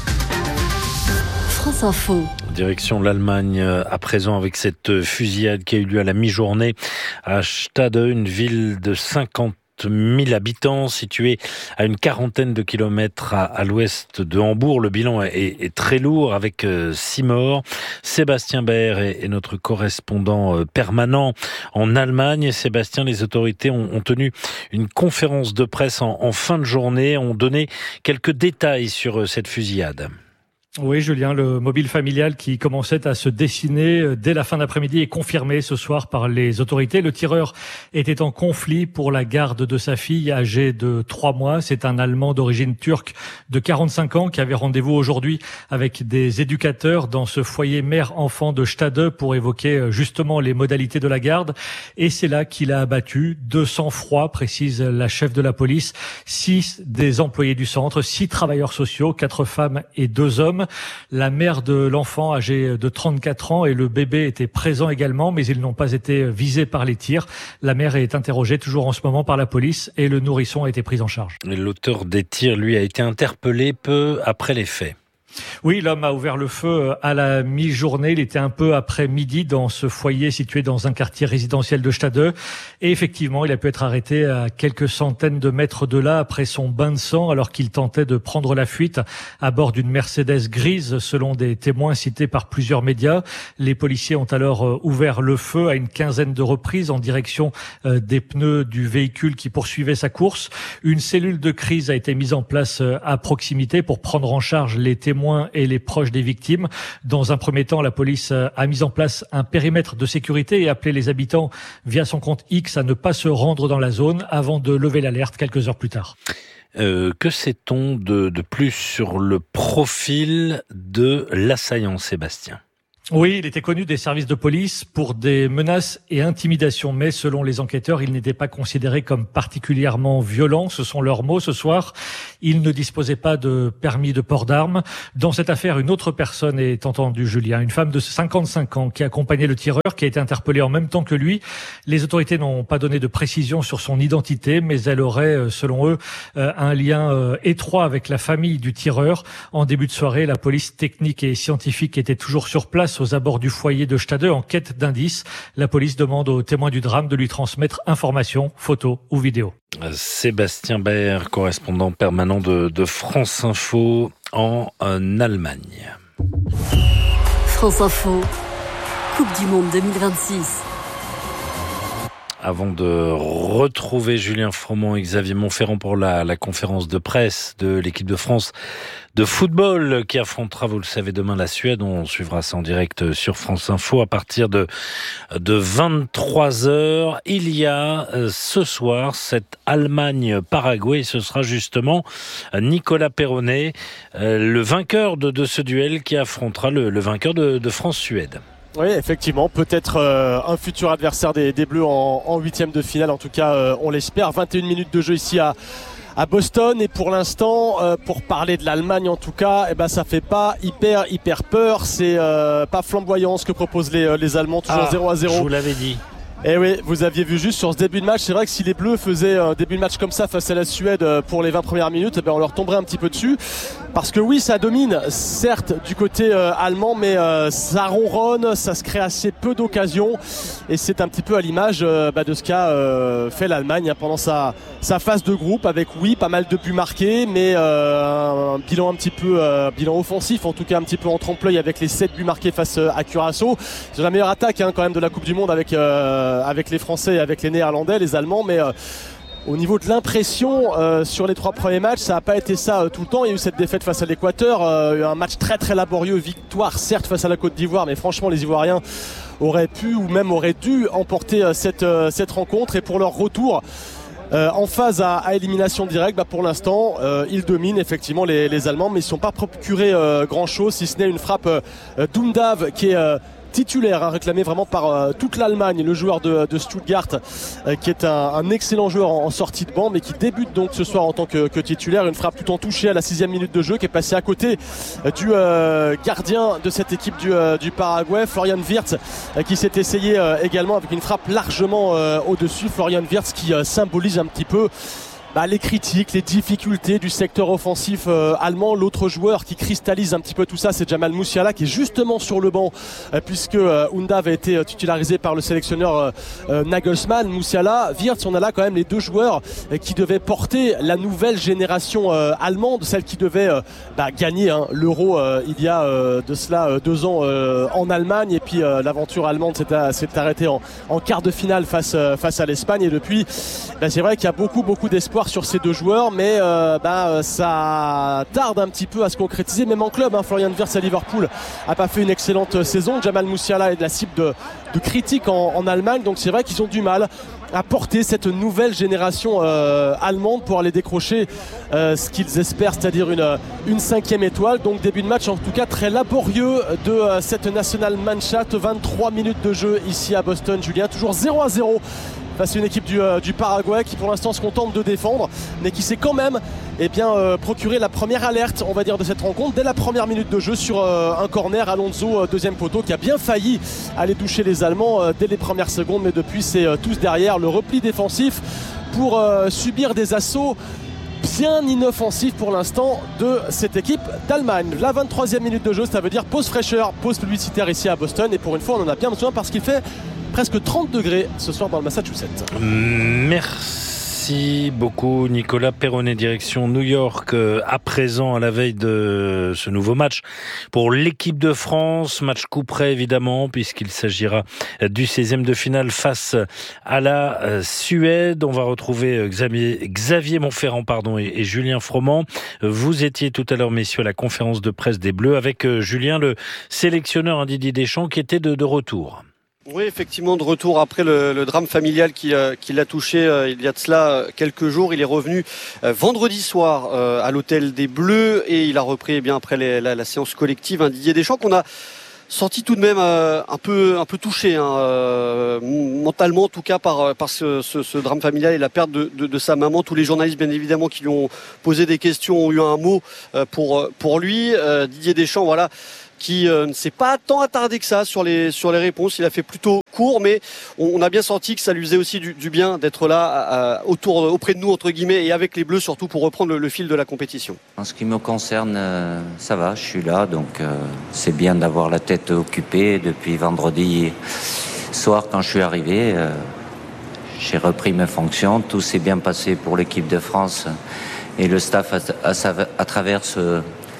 France Info. Direction l'Allemagne à présent avec cette fusillade qui a eu lieu à la mi-journée à Stade, une ville de cinquante mille habitants située à une quarantaine de kilomètres à, à l'ouest de Hambourg. Le bilan est, est très lourd avec euh, six morts. Sébastien Baer est, est notre correspondant euh, permanent en Allemagne. Sébastien, les autorités ont, ont tenu une conférence de presse en, en fin de journée, ont donné quelques détails sur euh, cette fusillade. Oui, Julien, le mobile familial qui commençait à se dessiner dès la fin d'après-midi est confirmé ce soir par les autorités. Le tireur était en conflit pour la garde de sa fille âgée de trois mois. C'est un Allemand d'origine turque de quarante-cinq ans qui avait rendez-vous aujourd'hui avec des éducateurs dans ce foyer mère-enfant de Stade pour évoquer justement les modalités de la garde. Et c'est là qu'il a abattu de sang-froid, précise la chef de la police, six des employés du centre, six travailleurs sociaux, quatre femmes et deux hommes. La mère de l'enfant âgé de trente-quatre ans et le bébé étaient présents également, mais ils n'ont pas été visés par les tirs. La mère est interrogée toujours en ce moment par la police et le nourrisson a été pris en charge. L'auteur des tirs, lui, a été interpellé peu après les faits. Oui, l'homme a ouvert le feu à la mi-journée. Il était un peu après midi dans ce foyer situé dans un quartier résidentiel de Stade. Et effectivement, il a pu être arrêté à quelques centaines de mètres de là après son bain de sang alors qu'il tentait de prendre la fuite à bord d'une Mercedes grise selon des témoins cités par plusieurs médias. Les policiers ont alors ouvert le feu à une quinzaine de reprises en direction des pneus du véhicule qui poursuivait sa course. Une cellule de crise a été mise en place à proximité pour prendre en charge les témoins et les proches des victimes. Dans un premier temps, la police a mis en place un périmètre de sécurité et appelé les habitants via son compte X à ne pas se rendre dans la zone avant de lever l'alerte quelques heures plus tard. Euh, que sait-on de, de plus sur le profil de l'assaillant, Sébastien ? Oui, il était connu des services de police pour des menaces et intimidations, mais selon les enquêteurs, il n'était pas considéré comme particulièrement violent. Ce sont leurs mots ce soir. Il ne disposait pas de permis de port d'armes. Dans cette affaire, une autre personne est entendue, Julien, une femme de cinquante-cinq ans qui accompagnait le tireur, qui a été interpellée en même temps que lui. Les autorités n'ont pas donné de précision sur son identité, mais elle aurait, selon eux, un lien étroit avec la famille du tireur. En début de soirée, la police technique et scientifique était toujours sur place aux abords du foyer de Stade en quête d'indices. La police demande aux témoins du drame de lui transmettre informations, photos ou vidéos. Sébastien Baer, correspondant permanent de, de France Info en, en Allemagne. France Info, Coupe du Monde deux mille vingt-six. Avant de retrouver Julien Froment et Xavier Montferrand pour la, la conférence de presse de l'équipe de France de football qui affrontera, vous le savez, demain la Suède. On suivra ça en direct sur France Info à partir de, de vingt-trois heures. Il y a euh, ce soir cette Allemagne-Paraguay. Ce sera justement Nicolas Perronnet, euh, le vainqueur de, de ce duel qui affrontera le, le vainqueur de, de France-Suède. Oui, effectivement, peut-être euh, un futur adversaire des, des Bleus en, en huitième de finale. En tout cas, euh, on l'espère. vingt et une minutes de jeu ici à, à Boston. Et pour l'instant, euh, pour parler de l'Allemagne en tout cas, eh ben, ça fait pas hyper, hyper peur. C'est euh, pas flamboyant ce que proposent les, les Allemands. Toujours ah, zéro à zéro. Je vous l'avais dit. Et oui, vous aviez vu juste sur ce début de match, c'est vrai que si les Bleus faisaient un début de match comme ça face à la Suède pour les vingt premières minutes, eh ben on leur tomberait un petit peu dessus. Parce que oui, ça domine, certes, du côté euh, allemand, mais euh, ça ronronne, ça se crée assez peu d'occasions. Et c'est un petit peu à l'image euh, bah, de ce qu'a euh, fait l'Allemagne hein, pendant sa, sa phase de groupe, avec oui, pas mal de buts marqués, mais euh, un bilan un petit peu, euh, bilan offensif, en tout cas un petit peu en trompe-l'œil avec les sept buts marqués face à Curaçao. C'est la meilleure attaque hein, quand même de la Coupe du Monde avec... Euh, avec les Français et avec les Néerlandais, les Allemands, mais euh, au niveau de l'impression euh, sur les trois premiers matchs, ça n'a pas été ça euh, tout le temps. Il y a eu cette défaite face à l'Équateur, euh, un match très très laborieux, victoire certes face à la Côte d'Ivoire, mais franchement les Ivoiriens auraient pu ou même auraient dû emporter euh, cette, euh, cette rencontre. Et pour leur retour Euh, en phase à, à élimination directe, bah pour l'instant, euh, ils dominent effectivement les, les Allemands, mais ils ne sont pas procurés euh, grand-chose, si ce n'est une frappe euh, d'Undav qui est euh, titulaire, hein, réclamé vraiment par euh, toute l'Allemagne, le joueur de, de Stuttgart, euh, qui est un, un excellent joueur en, en sortie de banc, mais qui débute donc ce soir en tant que, que titulaire. Une frappe tout en touchée à la sixième minute de jeu, qui est passée à côté euh, du euh, gardien de cette équipe du, euh, du Paraguay, Florian Wirtz, euh, qui s'est essayé euh, également avec une frappe largement euh, au-dessus. Florian Wirtz qui euh, symbolise un petit peu Bah, les critiques, les difficultés du secteur offensif euh, allemand. L'autre joueur qui cristallise un petit peu tout ça, c'est Jamal Musiala, qui est justement sur le banc euh, puisque euh, Undav a été euh, titularisé par le sélectionneur euh, euh, Nagelsmann. Musiala, Wirtz, on a là quand même les deux joueurs euh, qui devaient porter la nouvelle génération euh, allemande, celle qui devait euh, bah, gagner hein, l'Euro euh, il y a euh, de cela euh, deux ans euh, en Allemagne. Et puis euh, l'aventure allemande s'est, à, s'est arrêtée en, en quart de finale face, euh, face à l'Espagne. Et depuis, bah, c'est vrai qu'il y a beaucoup, beaucoup d'espoir sur ces deux joueurs, mais euh, bah, ça tarde un petit peu à se concrétiser, même en club. Hein. Florian Wirtz à Liverpool a pas fait une excellente saison. Jamal Musiala est de la cible de, de critiques en, en Allemagne, donc c'est vrai qu'ils ont du mal à porter cette nouvelle génération euh, allemande pour aller décrocher euh, ce qu'ils espèrent, c'est-à-dire une, une cinquième étoile. Donc début de match en tout cas très laborieux de euh, cette Nationalmannschaft. vingt-trois minutes de jeu ici à Boston, Julien, toujours zéro à zéro face à une équipe du, euh, du Paraguay qui pour l'instant se contente de défendre, mais qui s'est quand même eh bien, euh, procuré la première alerte, on va dire, de cette rencontre dès la première minute de jeu sur euh, un corner. Alonso, euh, deuxième poteau, qui a bien failli aller toucher les Allemands euh, dès les premières secondes, mais depuis c'est euh, tous derrière. Le repli défensif pour euh, subir des assauts bien inoffensifs pour l'instant de cette équipe d'Allemagne. La vingt-troisième minute de jeu, ça veut dire pause fraîcheur, pause publicitaire ici à Boston, et pour une fois on en a bien besoin parce qu'il fait presque trente degrés ce soir dans le Massachusetts. Merci beaucoup Nicolas Perronnet, direction New York à présent, à la veille de ce nouveau match pour l'équipe de France. Match coup près évidemment, puisqu'il s'agira du seizième de finale face à la Suède. On va retrouver Xavier, Xavier Montferrand pardon, et, et Julien Froment. Vous étiez tout à l'heure, messieurs, à la conférence de presse des Bleus avec Julien, le sélectionneur, hein, Didier Deschamps, qui était de, de retour. Oui, effectivement, de retour après le, le drame familial qui, euh, qui l'a touché euh, il y a de cela euh, quelques jours. Il est revenu euh, vendredi soir euh, à l'hôtel des Bleus et il a repris eh bien après les, la, la séance collective. Hein, Didier Deschamps qu'on a sorti tout de même euh, un peu un peu touché, hein, euh, mentalement en tout cas par par ce, ce, ce drame familial et la perte de, de, de sa maman. Tous les journalistes bien évidemment qui lui ont posé des questions ont eu un mot euh, pour pour lui. Euh, Didier Deschamps, voilà, qui euh, ne s'est pas tant attardé que ça sur les sur les réponses. Il a fait plutôt court, mais on, on a bien senti que ça lui faisait aussi du, du bien d'être là à, à, autour auprès de nous entre guillemets et avec les Bleus surtout pour reprendre le, le fil de la compétition. En ce qui me concerne, euh, ça va, je suis là, donc euh, c'est bien d'avoir la tête occupée depuis vendredi soir quand je suis arrivé. Euh, j'ai repris mes fonctions, tout s'est bien passé pour l'équipe de France et le staff à, à, à travers ce,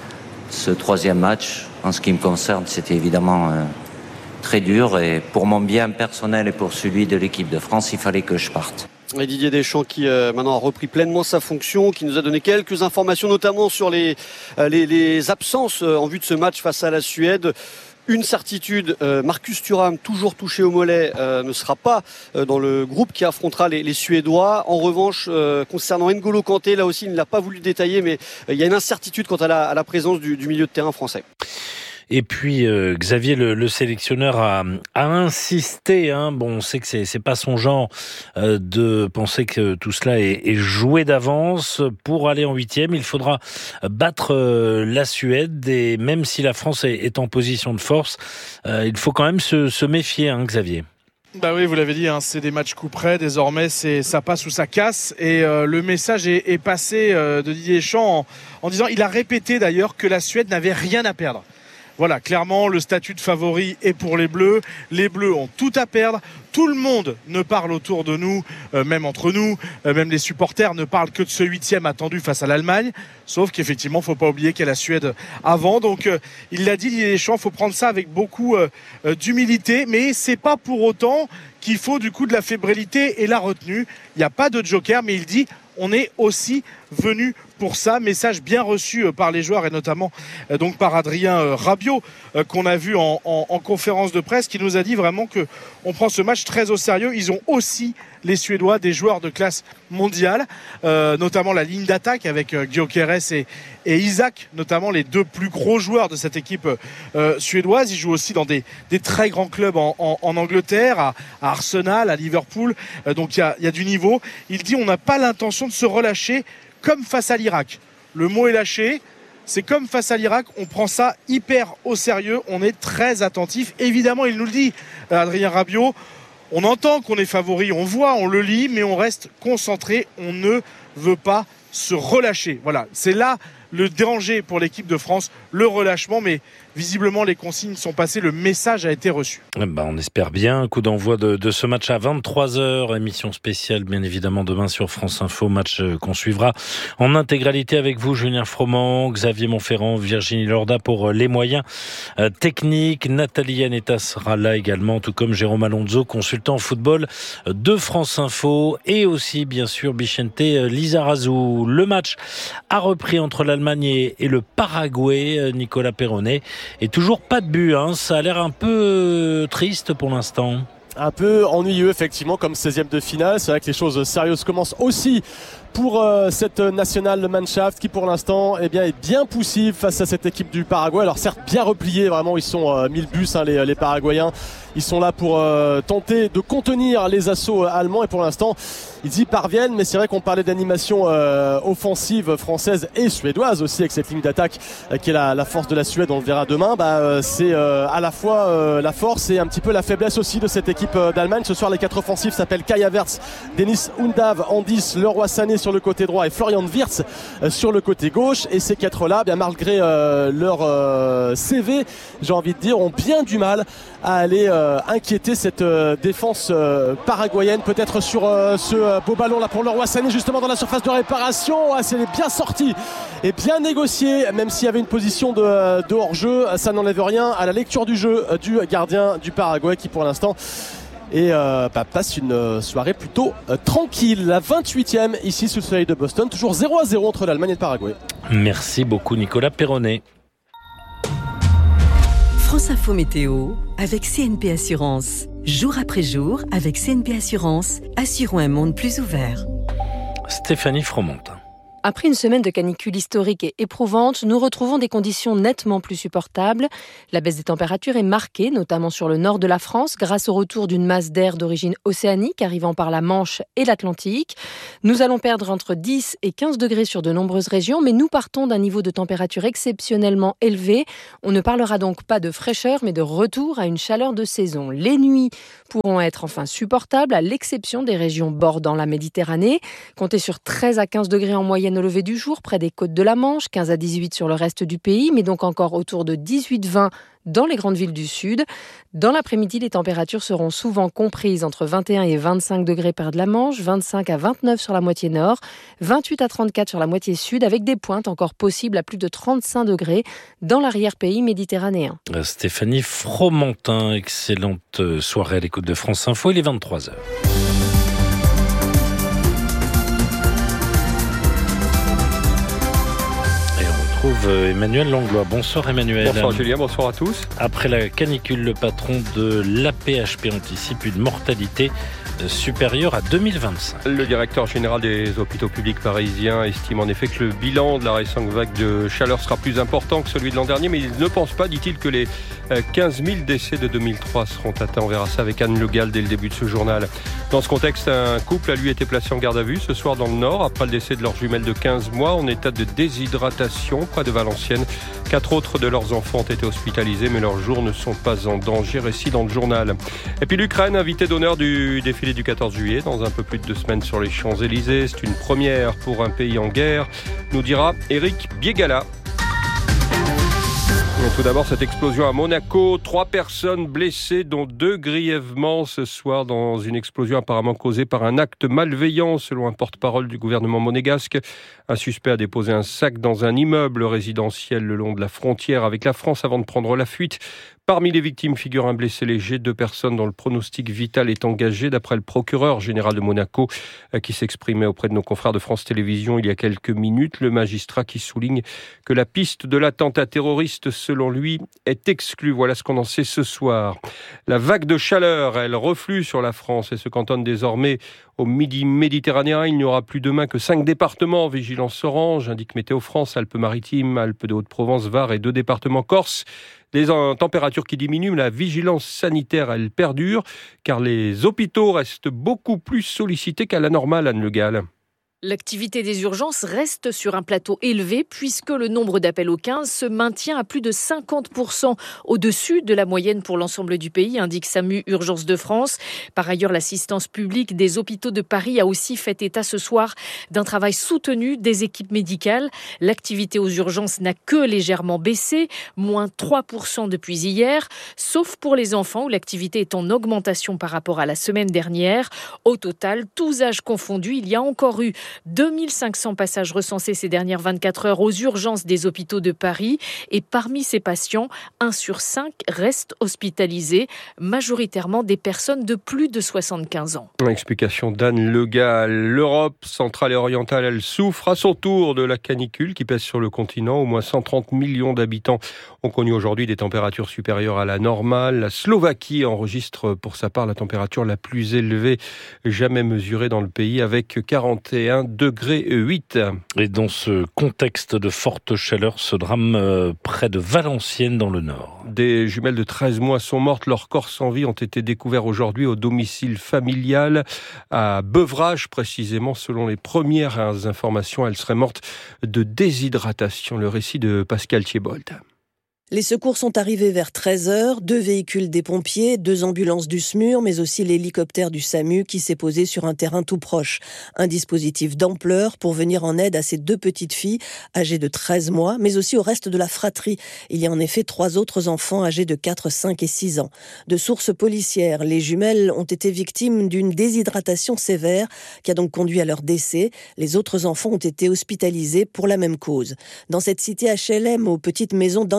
ce troisième match. En ce qui me concerne, c'était évidemment euh, très dur et pour mon bien personnel et pour celui de l'équipe de France, il fallait que je parte. Et Didier Deschamps qui euh, maintenant a repris pleinement sa fonction, qui nous a donné quelques informations, notamment sur les, euh, les, les absences euh, en vue de ce match face à la Suède. Une certitude, euh, Marcus Thuram, toujours touché au mollet, euh, ne sera pas euh, dans le groupe qui affrontera les, les Suédois. En revanche, euh, concernant N'Golo Kanté, là aussi, il ne l'a pas voulu détailler, mais euh, il y a une incertitude quant à la, à la présence du, du milieu de terrain français. Et puis euh, Xavier, le, le sélectionneur, a, a insisté. Hein, bon, on sait que c'est, c'est pas son genre euh, de penser que tout cela est, est joué d'avance. Pour aller en huitième, il faudra battre euh, la Suède. Et même si la France est, est en position de force, euh, il faut quand même se, se méfier, hein, Xavier. Bah oui, vous l'avez dit, hein, c'est des matchs coup près. Désormais, c'est ça passe ou ça casse. Et euh, le message est, est passé euh, de Didier Deschamps en, en disant, il a répété d'ailleurs que la Suède n'avait rien à perdre. Voilà, clairement, le statut de favori est pour les Bleus. Les Bleus ont tout à perdre. Tout le monde ne parle autour de nous, euh, même entre nous, euh, même les supporters ne parlent que de ce huitième attendu face à l'Allemagne. Sauf qu'effectivement, il ne faut pas oublier qu'il y a la Suède avant. Donc, euh, il l'a dit, Didier Deschamps, il faut prendre ça avec beaucoup euh, d'humilité. Mais c'est pas pour autant qu'il faut du coup de la fébrilité et la retenue. Il n'y a pas de joker, mais il dit, on est aussi venu pour ça. Message bien reçu par les joueurs et notamment euh, donc par Adrien euh, Rabiot euh, qu'on a vu en, en, en conférence de presse, qui nous a dit vraiment que on prend ce match très au sérieux. Ils ont aussi, les Suédois, des joueurs de classe mondiale, euh, notamment la ligne d'attaque avec euh, Gyökeres et, et Isaac, notamment les deux plus gros joueurs de cette équipe euh, suédoise. Ils jouent aussi dans des, des très grands clubs en, en, en Angleterre, à, à Arsenal, à Liverpool. Euh, donc il y a, y a du niveau. Il dit on n'a pas l'intention de se relâcher comme face à l'Irak. Le mot est lâché. C'est comme face à l'Irak, on prend ça hyper au sérieux, on est très attentif. Évidemment, il nous le dit, Adrien Rabiot, on entend qu'on est favori, on voit, on le lit, mais on reste concentré, on ne veut pas se relâcher. Voilà, c'est là le danger pour l'équipe de France, le relâchement, mais visiblement les consignes sont passées, le message a été reçu. Bah, on espère bien. Coup d'envoi de, de ce match à vingt-trois heures, émission spéciale bien évidemment demain sur France Info, match qu'on suivra en intégralité avec vous, Julien Froment, Xavier Montferrand, Virginie Lorda pour les moyens euh, techniques. Nathalie Aneta sera là également, tout comme Jérôme Alonso, consultant football de France Info, et aussi bien sûr Bichente Lizarazu. Le match a repris entre l'Allemagne et, et le Paraguay, Nicolas Perronnet. Et toujours pas de but, hein. Ça a l'air un peu triste pour l'instant. Un peu ennuyeux effectivement comme seizième de finale. C'est vrai que les choses sérieuses commencent aussi pour euh, cette nationale Mannschaft qui pour l'instant eh bien, est bien poussive face à cette équipe du Paraguay. Alors certes bien repliés, vraiment ils sont euh, mille bus hein, les, les Paraguayens. Ils sont là pour euh, tenter de contenir les assauts euh, allemands et pour l'instant ils y parviennent. Mais c'est vrai qu'on parlait d'animation euh, offensive française et suédoise aussi avec cette ligne d'attaque euh, qui est la, la force de la Suède, on le verra demain. Bah, euh, c'est euh, à la fois euh, la force et un petit peu la faiblesse aussi de cette équipe euh, d'Allemagne. Ce soir les quatre offensifs s'appellent Kai Havertz, Dennis Undav, Andis, Leroy Sané sur le côté droit et Florian Wirtz euh, sur le côté gauche. Et ces quatre-là, bien malgré euh, leur euh, C V, j'ai envie de dire, ont bien du mal à aller euh, inquiéter cette euh, défense euh, paraguayenne. Peut-être sur euh, ce euh, beau ballon là pour Leroy Sané justement dans la surface de réparation. Ah, c'est bien sorti et bien négocié, même s'il y avait une position de, de hors-jeu. Ça n'enlève rien à la lecture du jeu euh, du gardien du Paraguay qui pour l'instant et euh, bah, passe une soirée plutôt euh, tranquille. La vingt-huitième ici sous le soleil de Boston, toujours zéro à zéro entre l'Allemagne et le Paraguay. Merci beaucoup Nicolas Perronnet. France Info Météo avec C N P Assurance. Jour après jour, avec C N P Assurance, assurons un monde plus ouvert. Stéphanie Froment. Après une semaine de canicule historique et éprouvante, nous retrouvons des conditions nettement plus supportables. La baisse des températures est marquée, notamment sur le nord de la France, grâce au retour d'une masse d'air d'origine océanique arrivant par la Manche et l'Atlantique. Nous allons perdre entre dix et quinze degrés sur de nombreuses régions, mais nous partons d'un niveau de température exceptionnellement élevé. On ne parlera donc pas de fraîcheur, mais de retour à une chaleur de saison. Les nuits pourront être enfin supportables, à l'exception des régions bordant la Méditerranée. Comptez sur treize à quinze degrés en moyenne au lever du jour, près des côtes de la Manche, quinze à dix-huit sur le reste du pays, mais donc encore autour de dix-huit à vingt dans les grandes villes du sud. Dans l'après-midi, les températures seront souvent comprises entre vingt et un et vingt-cinq degrés près de la Manche, vingt-cinq à vingt-neuf sur la moitié nord, vingt-huit à trente-quatre sur la moitié sud, avec des pointes encore possibles à plus de trente-cinq degrés dans l'arrière-pays méditerranéen. Stéphanie Fromentin, excellente soirée à l'écoute de France Info, il est vingt-trois heures. Emmanuel Langlois. Bonsoir Emmanuel. Bonsoir Julien, bonsoir à tous. Après la canicule, le patron de l'A P H P anticipe une mortalité supérieure à deux mille vingt-cinq. Le directeur général des hôpitaux publics parisiens estime en effet que le bilan de la récente vague de chaleur sera plus important que celui de l'an dernier, mais il ne pense pas, dit-il, que les quinze mille décès de deux mille trois seront atteints. On verra ça avec Anne Le Gall dès le début de ce journal. Dans ce contexte, un couple a lui été placé en garde à vue ce soir dans le Nord après le décès de leur jumelle de quinze mois en état de déshydratation près de Valenciennes. Quatre autres de leurs enfants ont été hospitalisés, mais leurs jours ne sont pas en danger. Récit dans le journal. Et puis l'Ukraine, invitée d'honneur du défilé du quatorze juillet, dans un peu plus de deux semaines sur les Champs-Élysées. C'est une première pour un pays en guerre, nous dira Éric Biégala. Tout d'abord, cette explosion à Monaco. Trois personnes blessées, dont deux grièvement ce soir dans une explosion apparemment causée par un acte malveillant, selon un porte-parole du gouvernement monégasque. Un suspect a déposé un sac dans un immeuble résidentiel le long de la frontière avec la France avant de prendre la fuite. Parmi les victimes figure un blessé léger, deux personnes dont le pronostic vital est engagé, d'après le procureur général de Monaco, qui s'exprimait auprès de nos confrères de France Télévisions il y a quelques minutes. Le magistrat qui souligne que la piste de l'attentat terroriste, selon lui, est exclue. Voilà ce qu'on en sait ce soir. La vague de chaleur, elle reflue sur la France et se cantonne désormais au midi méditerranéen. Il n'y aura plus demain que cinq départements en vigilance orange, indique Météo France, Alpes-Maritimes, Alpes de Haute-Provence, Var et deux départements Corse. Les températures qui diminuent, la vigilance sanitaire, elle perdure, car les hôpitaux restent beaucoup plus sollicités qu'à la normale, Anne Le Gall. L'activité des urgences reste sur un plateau élevé puisque le nombre d'appels au quinze se maintient à plus de cinquante pour cent au-dessus de la moyenne pour l'ensemble du pays, indique SAMU Urgences de France. Par ailleurs, l'assistance publique des hôpitaux de Paris a aussi fait état ce soir d'un travail soutenu des équipes médicales. L'activité aux urgences n'a que légèrement baissé, moins trois pour cent depuis hier, sauf pour les enfants où l'activité est en augmentation par rapport à la semaine dernière. Au total, tous âges confondus, il y a encore eu deux mille cinq cents passages recensés ces dernières vingt-quatre heures aux urgences des hôpitaux de Paris. Et parmi ces patients, un sur cinq reste hospitalisé, majoritairement des personnes de plus de soixante-quinze ans. Explication d'Anne Le Gall. L'Europe centrale et orientale, elle souffre à son tour de la canicule qui pèse sur le continent. Au moins cent trente millions d'habitants ont connu aujourd'hui des températures supérieures à la normale. La Slovaquie enregistre pour sa part la température la plus élevée jamais mesurée dans le pays, avec quarante et un degrés huit. Et dans ce contexte de forte chaleur, ce drame euh, près de Valenciennes dans le Nord. Des jumelles de treize mois sont mortes. Leurs corps sans vie ont été découverts aujourd'hui au domicile familial à Beuvrages, précisément. Selon les premières informations, elles seraient mortes de déshydratation. Le récit de Pascal Thiebold. Les secours sont arrivés vers treize heures, deux véhicules des pompiers, deux ambulances du S M U R, mais aussi l'hélicoptère du SAMU qui s'est posé sur un terrain tout proche. Un dispositif d'ampleur pour venir en aide à ces deux petites filles âgées de treize mois, mais aussi au reste de la fratrie. Il y a en effet trois autres enfants âgés de quatre, cinq et six ans. De sources policières, les jumelles ont été victimes d'une déshydratation sévère qui a donc conduit à leur décès. Les autres enfants ont été hospitalisés pour la même cause. Dans cette cité H L M aux petites maisons d'un étage,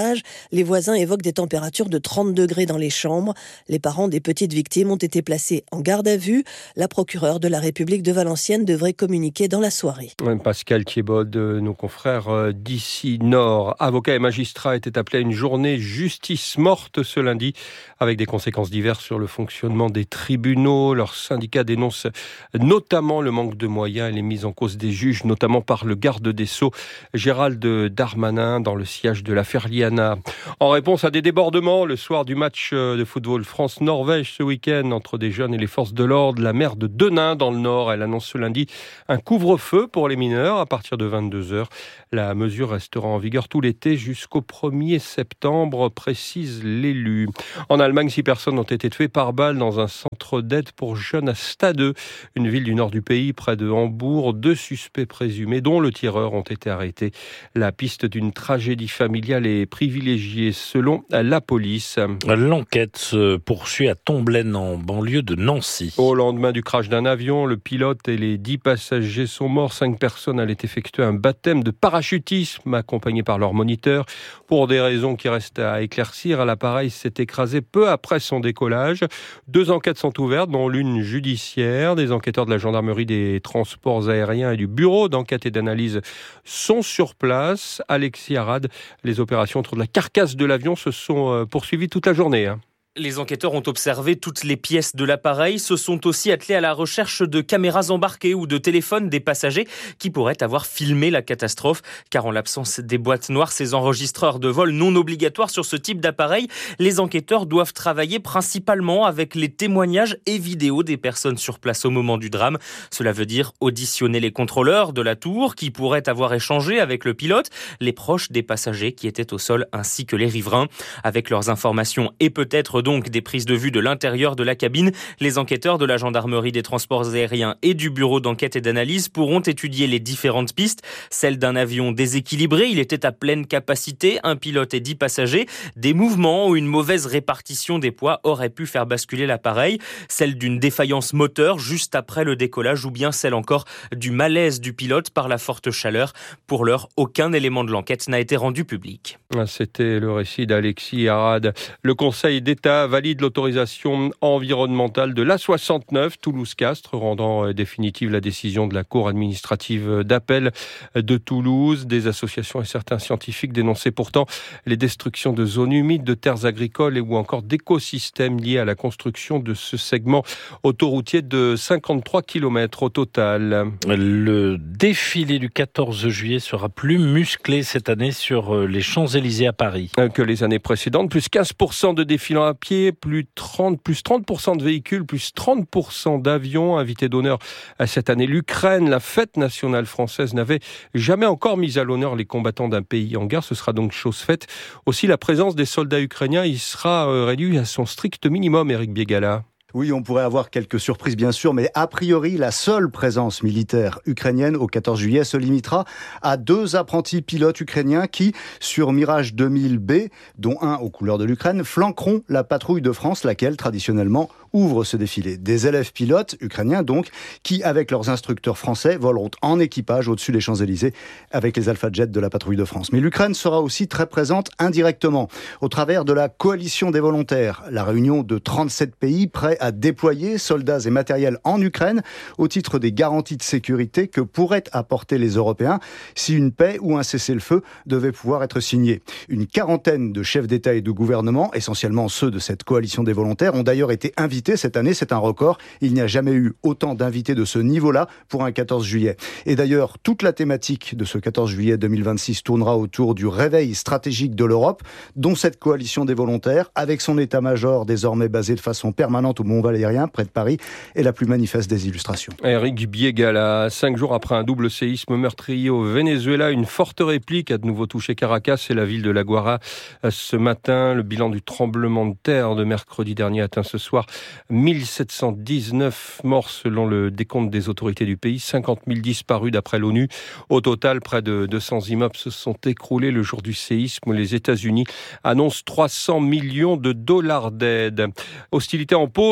étage. Les voisins évoquent des températures de trente degrés dans les chambres. Les parents des petites victimes ont été placés en garde à vue. La procureure de la République de Valenciennes devrait communiquer dans la soirée. Pascal Thiébaud, de nos confrères d'ici Nord. Avocats et magistrats étaient appelés à une journée justice morte ce lundi, avec des conséquences diverses sur le fonctionnement des tribunaux. Leur syndicat dénonce notamment le manque de moyens et les mises en cause des juges, notamment par le garde des Sceaux, Gérald Darmanin, dans le sillage de l'affaire Liana. En réponse à des débordements, le soir du match de football France-Norvège ce week-end entre des jeunes et les forces de l'ordre, la maire de Denain dans le Nord, elle annonce ce lundi un couvre-feu pour les mineurs à partir de vingt-deux heures. La mesure restera en vigueur tout l'été jusqu'au premier septembre, précise l'élu. En Allemagne, six personnes ont été tuées par balle dans un centre d'aide pour jeunes à Stade, une ville du nord du pays, près de Hambourg. Deux suspects présumés, dont le tireur, ont été arrêtés. La piste d'une tragédie familiale est privilégiée selon la police. L'enquête se poursuit à Tomblaine, en banlieue de Nancy. Au lendemain du crash d'un avion, le pilote et les dix passagers sont morts. Cinq personnes allaient effectuer un baptême de parachutisme accompagné par leur moniteur. Pour des raisons qui restent à éclaircir, l'appareil s'est écrasé peu après son décollage. Deux enquêtes sont ouvertes, dont l'une judiciaire. Des enquêteurs de la gendarmerie des transports aériens et du bureau d'enquête et d'analyse sont sur place. Alexis Arad, les opérations autour de la carcasse de l'avion se sont poursuivies toute la journée. Les enquêteurs ont observé toutes les pièces de l'appareil, se sont aussi attelés à la recherche de caméras embarquées ou de téléphones des passagers qui pourraient avoir filmé la catastrophe. Car en l'absence des boîtes noires, ces enregistreurs de vol non obligatoires sur ce type d'appareil, les enquêteurs doivent travailler principalement avec les témoignages et vidéos des personnes sur place au moment du drame. Cela veut dire auditionner les contrôleurs de la tour qui pourraient avoir échangé avec le pilote, les proches des passagers qui étaient au sol ainsi que les riverains. Avec leurs informations et peut-être donc des prises de vue de l'intérieur de la cabine, les enquêteurs de la gendarmerie des transports aériens et du bureau d'enquête et d'analyse pourront étudier les différentes pistes. Celle d'un avion déséquilibré, il était à pleine capacité, un pilote et dix passagers. Des mouvements ou une mauvaise répartition des poids auraient pu faire basculer l'appareil. Celle d'une défaillance moteur juste après le décollage ou bien celle encore du malaise du pilote par la forte chaleur. Pour l'heure, aucun élément de l'enquête n'a été rendu public. C'était le récit d'Alexis Arad. Le Conseil d'État valide l'autorisation environnementale de l'A soixante-neuf Toulouse-Castres, rendant définitive la décision de la Cour administrative d'appel de Toulouse. Des associations et certains scientifiques dénonçaient pourtant les destructions de zones humides, de terres agricoles et ou encore d'écosystèmes liés à la construction de ce segment autoroutier de cinquante-trois kilomètres au total. Le défilé du quatorze juillet sera plus musclé cette année sur les Champs-Élysées à Paris que les années précédentes. Plus quinze pour cent de défilants à pied, plus trente, plus trente pour cent de véhicules, plus trente pour cent d'avions. Invité d'honneur à cette année, l'Ukraine, la fête nationale française, n'avait jamais encore mis à l'honneur les combattants d'un pays en guerre. Ce sera donc chose faite. Aussi, la présence des soldats ukrainiens, il sera réduit à son strict minimum, Éric Biégala. Oui, on pourrait avoir quelques surprises bien sûr, mais a priori, la seule présence militaire ukrainienne au quatorze juillet se limitera à deux apprentis pilotes ukrainiens qui, sur Mirage deux mille B, dont un aux couleurs de l'Ukraine, flanqueront la patrouille de France, laquelle traditionnellement ouvre ce défilé. Des élèves pilotes ukrainiens donc, qui avec leurs instructeurs français voleront en équipage au-dessus des Champs-Élysées avec les Alpha Jets de la patrouille de France. Mais l'Ukraine sera aussi très présente indirectement au travers de la coalition des volontaires, la réunion de trente-sept pays prêts à déployer soldats et matériel en Ukraine au titre des garanties de sécurité que pourraient apporter les Européens si une paix ou un cessez-le-feu devait pouvoir être signé. Une quarantaine de chefs d'État et de gouvernement, essentiellement ceux de cette coalition des volontaires, ont d'ailleurs été invités cette année. C'est un record. Il n'y a jamais eu autant d'invités de ce niveau-là pour un quatorze juillet. Et d'ailleurs, toute la thématique de ce quatorze juillet deux mille vingt-six tournera autour du réveil stratégique de l'Europe, dont cette coalition des volontaires, avec son état-major désormais basé de façon permanente au Mont-Valérien, près de Paris, est la plus manifeste des illustrations. Éric Biégala, cinq jours après un double séisme meurtrier au Venezuela, une forte réplique a de nouveau touché Caracas et la ville de La Guara. Ce matin, le bilan du tremblement de terre de mercredi dernier atteint ce soir mille sept cent dix-neuf morts selon le décompte des autorités du pays, cinquante mille disparus d'après l'ONU. Au total, près de deux cents immeubles se sont écroulés le jour du séisme. Les États-Unis annoncent trois cents millions de dollars d'aide. Hostilités en pause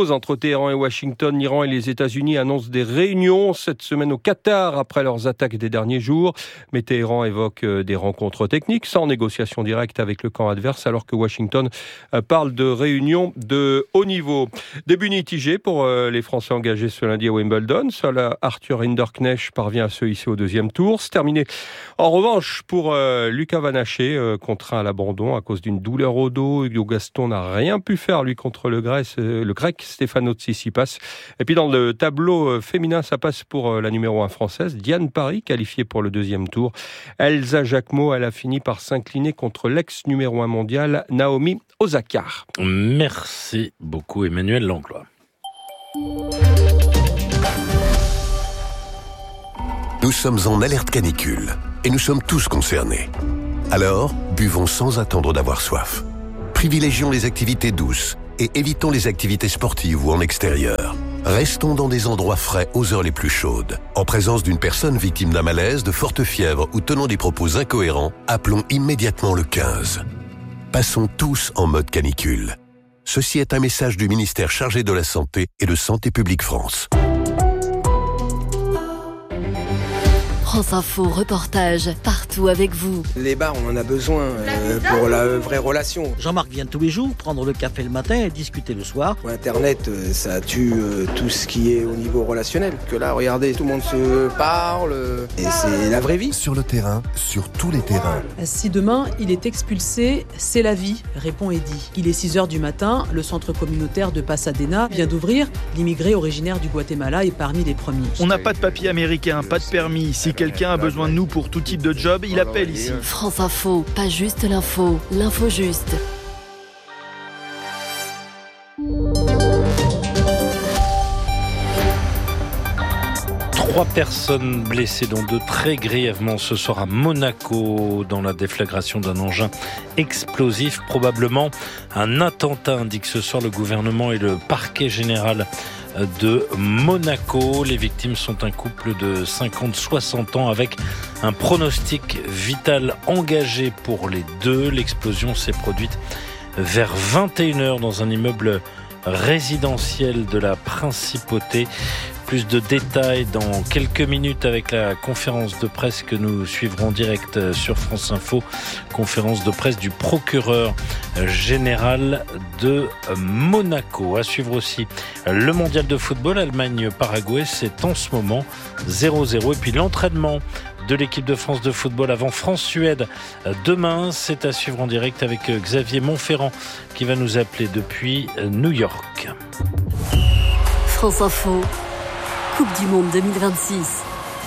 pause entre Téhéran et Washington. L'Iran et les États-Unis annoncent des réunions cette semaine au Qatar après leurs attaques des derniers jours. Mais Téhéran évoque des rencontres techniques sans négociation directe avec le camp adverse, alors que Washington parle de réunions de haut niveau. Début mitigé pour les Français engagés ce lundi à Wimbledon. Seul Arthur Hinderknecht parvient à se hisser au deuxième tour. C'est terminé en revanche pour Lucas Van Haché, contraint à l'abandon à cause d'une douleur au dos. Hugo Gaston n'a rien pu faire, lui, contre le grec, le grec Stefano Tsitsipas. Et puis dans le tableau féminin, ça passe pour la numéro un française, Diane Parry, qualifiée pour le deuxième tour. Elsa Jacquemot, elle a fini par s'incliner contre l'ex-numéro un mondial, Naomi Osaka. Merci beaucoup, Emmanuel Langlois. Nous sommes en alerte canicule et nous sommes tous concernés. Alors, buvons sans attendre d'avoir soif. Privilégions les activités douces et évitons les activités sportives ou en extérieur. Restons dans des endroits frais aux heures les plus chaudes. En présence d'une personne victime d'un malaise, de forte fièvre ou tenant des propos incohérents, appelons immédiatement le quinze. Passons tous en mode canicule. Ceci est un message du ministère chargé de la Santé et de Santé publique France. France Info, reportage, partout avec vous. Les bars, on en a besoin euh, pour la vraie relation. Jean-Marc vient tous les jours prendre le café le matin et discuter le soir. Internet, euh, ça tue euh, tout ce qui est au niveau relationnel. Que là, regardez, tout le monde se parle euh, et c'est la vraie vie. Sur le terrain, sur tous les terrains. Si demain, il est expulsé, c'est la vie, répond Eddy. Il est six heures du matin, le centre communautaire de Pasadena vient d'ouvrir. L'immigré originaire du Guatemala est parmi les premiers. On n'a pas de papier américain, pas de permis. Si quelqu'un a besoin de nous pour tout type de job, il appelle ici. France Info, pas juste l'info, l'info juste. Trois personnes blessées, dont deux très grièvement ce soir à Monaco, dans la déflagration d'un engin explosif, probablement un attentat, indique ce soir le gouvernement et le parquet général de Monaco. Les victimes sont un couple de cinquante à soixante ans avec un pronostic vital engagé pour les deux. L'explosion s'est produite vers vingt et une heures dans un immeuble résidentiel de la Principauté. Plus de détails dans quelques minutes avec la conférence de presse que nous suivrons en direct sur France Info. Conférence de presse du procureur général de Monaco. À suivre aussi le mondial de football Allemagne-Paraguay. C'est en ce moment zéro zéro. Et puis l'entraînement de l'équipe de France de football avant France-Suède demain. C'est à suivre en direct avec Xavier Montferrand qui va nous appeler depuis New York. France Info. Coupe du Monde deux mille vingt-six.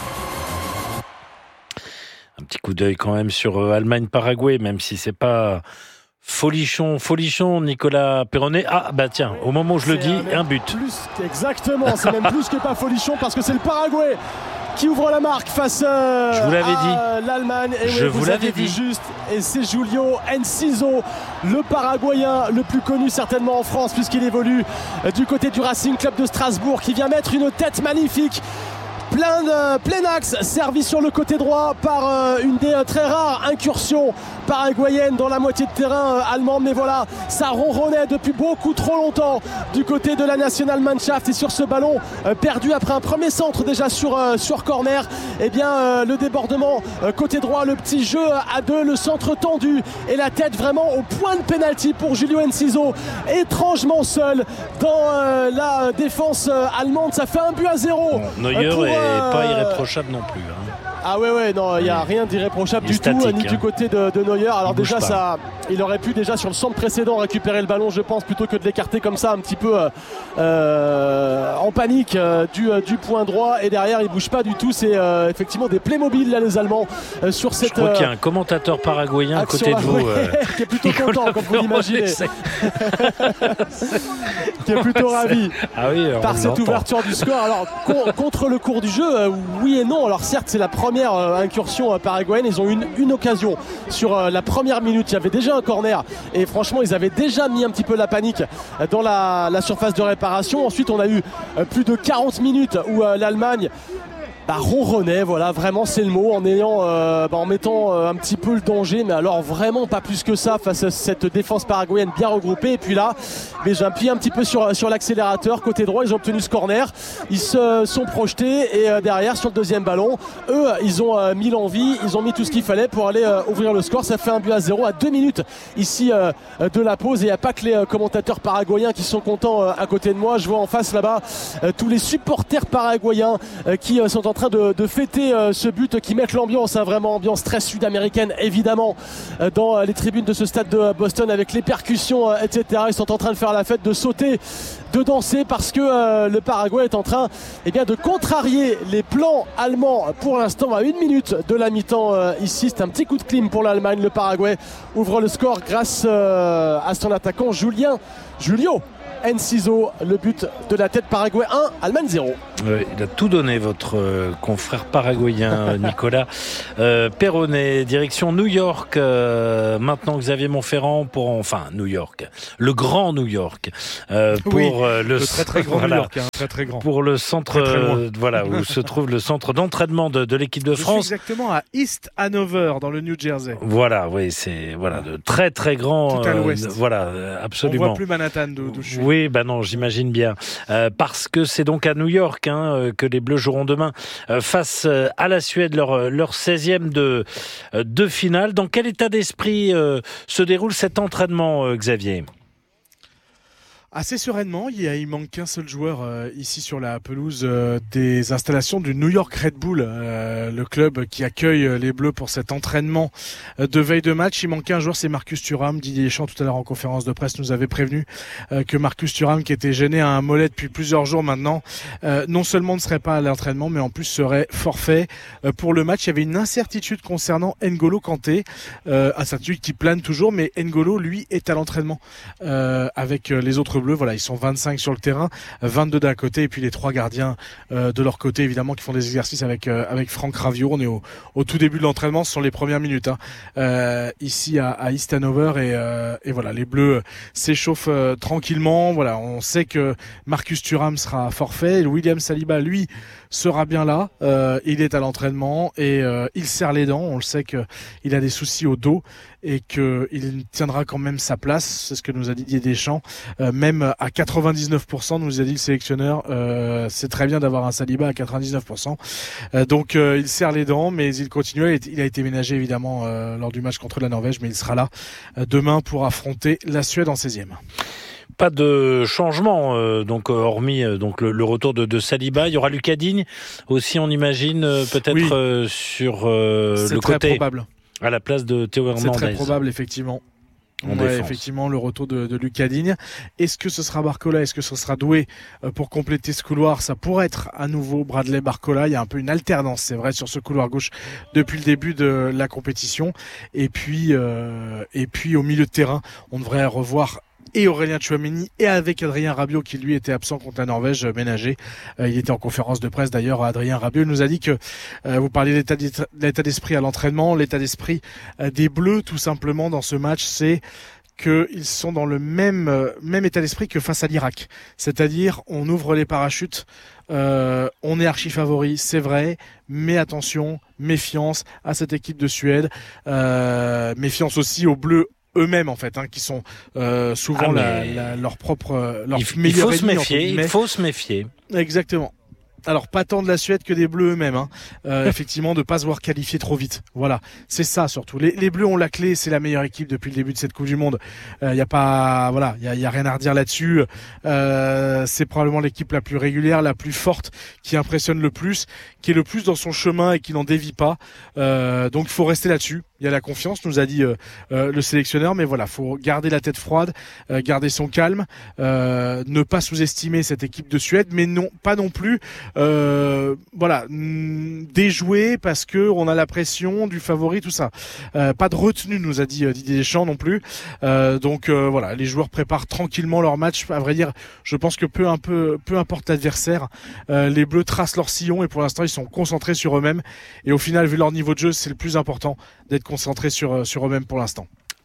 Un petit coup d'œil quand même sur euh, Allemagne-Paraguay, même si c'est pas folichon, folichon, Nicolas Perronnet. Ah bah tiens, au moment où je le dis, un, un but. Plus, exactement, c'est même plus que pas folichon parce que c'est le Paraguay qui ouvre la marque face euh, je vous l'avais à dit. l'Allemagne. Et je oui, vous, vous l'avais dit. Juste, et c'est Julio Enciso, le Paraguayen le plus connu certainement en France puisqu'il évolue du côté du Racing Club de Strasbourg, qui vient mettre une tête magnifique. Plein, de, plein axe, servi sur le côté droit par euh, une des euh, très rares incursions paraguayennes dans la moitié de terrain euh, allemande. Mais voilà, ça ronronnait depuis beaucoup trop longtemps du côté de la Nationalmannschaft. Et sur ce ballon euh, perdu après un premier centre déjà sur, euh, sur corner, eh bien euh, le débordement euh, côté droit, le petit jeu à deux, le centre tendu et la tête vraiment au point de pénalty pour Julio Enciso, étrangement seul dans euh, la défense euh, allemande. Ça fait un but à zéro. Bon, Neuer euh, pour, est euh, pas irréprochable non plus. Hein. Ah ouais ouais non, il n'y a rien d'irréprochable du statique, tout, ni hein. du côté de, de Neuer. Alors il déjà ça, il aurait pu déjà sur le centre précédent récupérer le ballon, je pense, plutôt que de l'écarter comme ça un petit peu euh, en panique euh, du, euh, du point droit. Et derrière il bouge pas du tout. C'est euh, effectivement des Playmobil là, les Allemands euh, sur cette. Je crois euh, qu'il y a un commentateur paraguayen à côté de vous euh, qui est plutôt content comme vous l'imaginez. Qui est plutôt ravi ah oui, par cette l'entend. ouverture du score. Alors con, contre le cours du jeu, euh, oui et non. Alors certes c'est la première euh, incursion euh, paraguayenne, ils ont eu une, une occasion sur euh, la première minute. Il y avait déjà un corner et franchement ils avaient déjà mis un petit peu la panique euh, dans la, la surface de réparation. Ensuite on a eu euh, plus de quarante minutes où euh, l'Allemagne bah, ronronnait, voilà, vraiment c'est le mot, en ayant, euh, bah, en mettant euh, un petit peu le danger, mais alors vraiment pas plus que ça face à cette défense paraguayenne bien regroupée. Et puis là, mais j'ai appuyé un petit peu sur, sur l'accélérateur côté droit, ils ont obtenu ce corner, ils se sont projetés et euh, derrière sur le deuxième ballon, eux ils ont euh, mis l'envie, ils ont mis tout ce qu'il fallait pour aller euh, ouvrir le score. Ça fait un but à zéro à deux minutes ici euh, de la pause, et il n'y a pas que les euh, commentateurs paraguayens qui sont contents euh, à côté de moi. Je vois en face là-bas euh, tous les supporters paraguayens euh, qui euh, sont en train de, de fêter euh, ce but, qui mettent l'ambiance, hein, vraiment ambiance très sud-américaine évidemment euh, dans euh, les tribunes de ce stade de Boston, avec les percussions euh, et cetera. Ils sont en train de faire la fête, de sauter, de danser, parce que euh, le Paraguay est en train eh bien, de contrarier les plans allemands pour l'instant à une minute de la mi-temps euh, ici. C'est un petit coup de clim pour l'Allemagne. Le Paraguay ouvre le score grâce euh, à son attaquant Julien Julio Enciso. Le but de la tête, Paraguay un, Allemagne zéro. Oui, il a tout donné, votre euh, confrère paraguayen Nicolas euh, Perronnet. Direction New York euh, maintenant, Xavier Montferrand, pour enfin New York, le grand New York, euh, pour oui, euh, le, le très très grand voilà, New York, hein, très très grand, pour le centre, très, très euh, voilà, où se trouve le centre d'entraînement de, de l'équipe de Je France. suis exactement à East Hanover, dans le New Jersey. Voilà, oui, c'est voilà de très très grand. Tout à l'ouest. Euh, voilà, absolument. On voit plus Manhattan d'où je suis. Oui, ben non, j'imagine bien, euh, parce que c'est donc à New York hein, que les Bleus joueront demain euh, face à la Suède, leur, leur seizième de, de finale. Dans quel état d'esprit euh, se déroule cet entraînement, euh, Xavier ? Assez sereinement, il, y a, il manque qu'un seul joueur euh, ici sur la pelouse euh, des installations du New York Red Bull, euh, le club qui accueille les Bleus pour cet entraînement euh, de veille de match. Il manquait un joueur, c'est Marcus Thuram. Didier Deschamps tout à l'heure en conférence de presse nous avait prévenu euh, que Marcus Thuram, qui était gêné à un mollet depuis plusieurs jours maintenant, euh, non seulement ne serait pas à l'entraînement, mais en plus serait forfait euh, pour le match. Il y avait une incertitude concernant N'Golo Kanté, euh, incertitude qui plane toujours, mais N'Golo, lui, est à l'entraînement euh, avec les autres Bleus. Voilà, ils sont vingt-cinq sur le terrain, vingt-deux d'un côté, et puis les trois gardiens euh, de leur côté, évidemment, qui font des exercices avec euh, avec Franck Raviot. On est au, au tout début de l'entraînement, ce sont les premières minutes hein, euh, ici à, à East Hanover, et, euh, et voilà, les Bleus s'échauffent euh, tranquillement. Voilà, on sait que Marcus Thuram sera forfait, William Saliba, lui, sera bien là. Euh, il est à l'entraînement et euh, il serre les dents. On le sait que il a des soucis au dos et qu'il tiendra quand même sa place. C'est ce que nous a dit Didier Deschamps. Euh, même à quatre-vingt-dix-neuf pour cent, nous a dit le sélectionneur, euh, c'est très bien d'avoir un Saliba à quatre-vingt-dix-neuf pour cent. Euh, donc euh, il serre les dents, mais il continue. Il a été ménagé évidemment euh, lors du match contre la Norvège, mais il sera là euh, demain pour affronter la Suède en seizième. Pas de changement, euh, donc hormis euh, donc le, le retour de, de Saliba. Il y aura Lucas Digne aussi, on imagine, euh, peut-être oui. euh, sur euh, le côté. C'est très probable. À la place de Théo Hernandez. C'est très probable, effectivement. Ouais, effectivement, le retour de, de Lucas Digne. Est-ce que ce sera Barcola? Est-ce que ce sera Doué euh, pour compléter ce couloir? Ça pourrait être à nouveau Bradley Barcola. Il y a un peu une alternance, c'est vrai, sur ce couloir gauche depuis le début de la compétition. Et puis, euh, et puis au milieu de terrain, on devrait revoir et Aurélien Tchouaméni et avec Adrien Rabiot qui lui était absent contre la Norvège ménagé. Euh, il était en conférence de presse d'ailleurs. Adrien Rabiot nous a dit que euh, vous parliez de l'état, de l'état d'esprit à l'entraînement, l'état d'esprit euh, des Bleus tout simplement dans ce match, c'est qu'ils sont dans le même euh, même état d'esprit que face à l'Irak. C'est-à-dire on ouvre les parachutes, euh, on est archi favori, c'est vrai, mais attention, méfiance à cette équipe de Suède, euh, méfiance aussi aux Bleus eux-mêmes en fait, hein, qui sont euh, souvent ah, la, la, leur propre leur il, meilleur il faut ennemi, se méfier, il faut se méfier. Exactement. Alors pas tant de la Suède que des Bleus eux-mêmes, hein. euh, effectivement, de pas se voir qualifier trop vite. Voilà, c'est ça surtout. Les, les Bleus ont la clé, c'est la meilleure équipe depuis le début de cette Coupe du Monde. Il euh, y a pas, voilà, il y a, y a rien à redire là-dessus. Euh, c'est probablement l'équipe la plus régulière, la plus forte, qui impressionne le plus, qui est le plus dans son chemin et qui n'en dévie pas. Euh, donc il faut rester là-dessus. Il y a la confiance, nous a dit euh, euh, le sélectionneur, mais voilà, faut garder la tête froide, euh, garder son calme, euh, ne pas sous-estimer cette équipe de Suède, mais non, pas non plus, euh, voilà, mm, déjouer parce que on a la pression du favori, tout ça. Euh, pas de retenue, nous a dit euh, Didier Deschamps non plus. Euh, donc euh, voilà, les joueurs préparent tranquillement leur match. À vrai dire, je pense que peu un peu, peu importe l'adversaire, euh, les Bleus tracent leur sillon et pour l'instant ils sont concentrés sur eux-mêmes. Et au final, vu leur niveau de jeu, c'est le plus important d'être concentrés sur, sur eux-mêmes pour l'instant.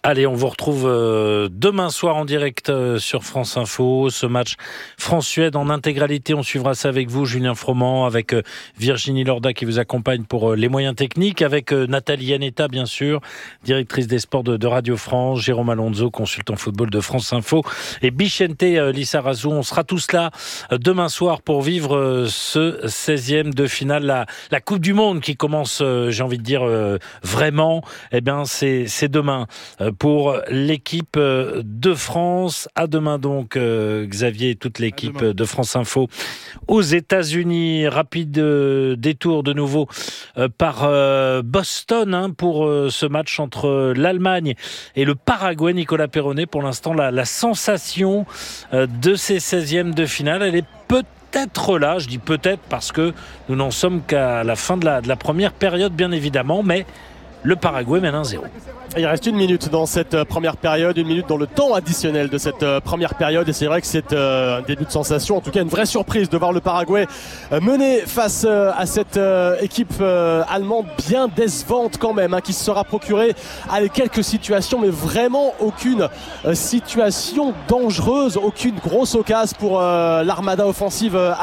Allez, on vous retrouve euh, demain soir en direct euh, sur France Info. Ce match France-Suède en intégralité, on suivra ça avec vous, Julien Froment, avec euh, Virginie Lorda qui vous accompagne pour euh, les moyens techniques, avec euh, Nathalie Yanetta, bien sûr, directrice des sports de, de Radio France, Jérôme Alonso, consultant football de France Info, et Bichente euh, Lissarazu. On sera tous là euh, demain soir pour vivre euh, ce seizième de finale, la, la Coupe du Monde qui commence, euh, j'ai envie de dire, euh, vraiment. Eh bien, c'est, c'est demain. Euh, pour l'équipe de France. À demain donc, euh, Xavier et toute l'équipe de France Info aux États-Unis. Rapide euh, détour de nouveau euh, par euh, Boston hein, pour euh, ce match entre l'Allemagne et le Paraguay. Nicolas Perronnet, pour l'instant, la, la sensation euh, de ces seizièmes de finale, elle est peut-être peut-être là, je dis peut-être parce que nous n'en sommes qu'à la fin de la, de la première période, bien évidemment, mais le Paraguay mène un zéro. Il reste une minute dans cette première période, une minute dans le temps additionnel de cette première période, et c'est vrai que c'est un début de sensation, en tout cas une vraie surprise de voir le Paraguay mener face à cette équipe allemande bien décevante quand même, hein, qui se sera procuré avec quelques situations, mais vraiment aucune situation dangereuse, aucune grosse occasion pour l'armada offensive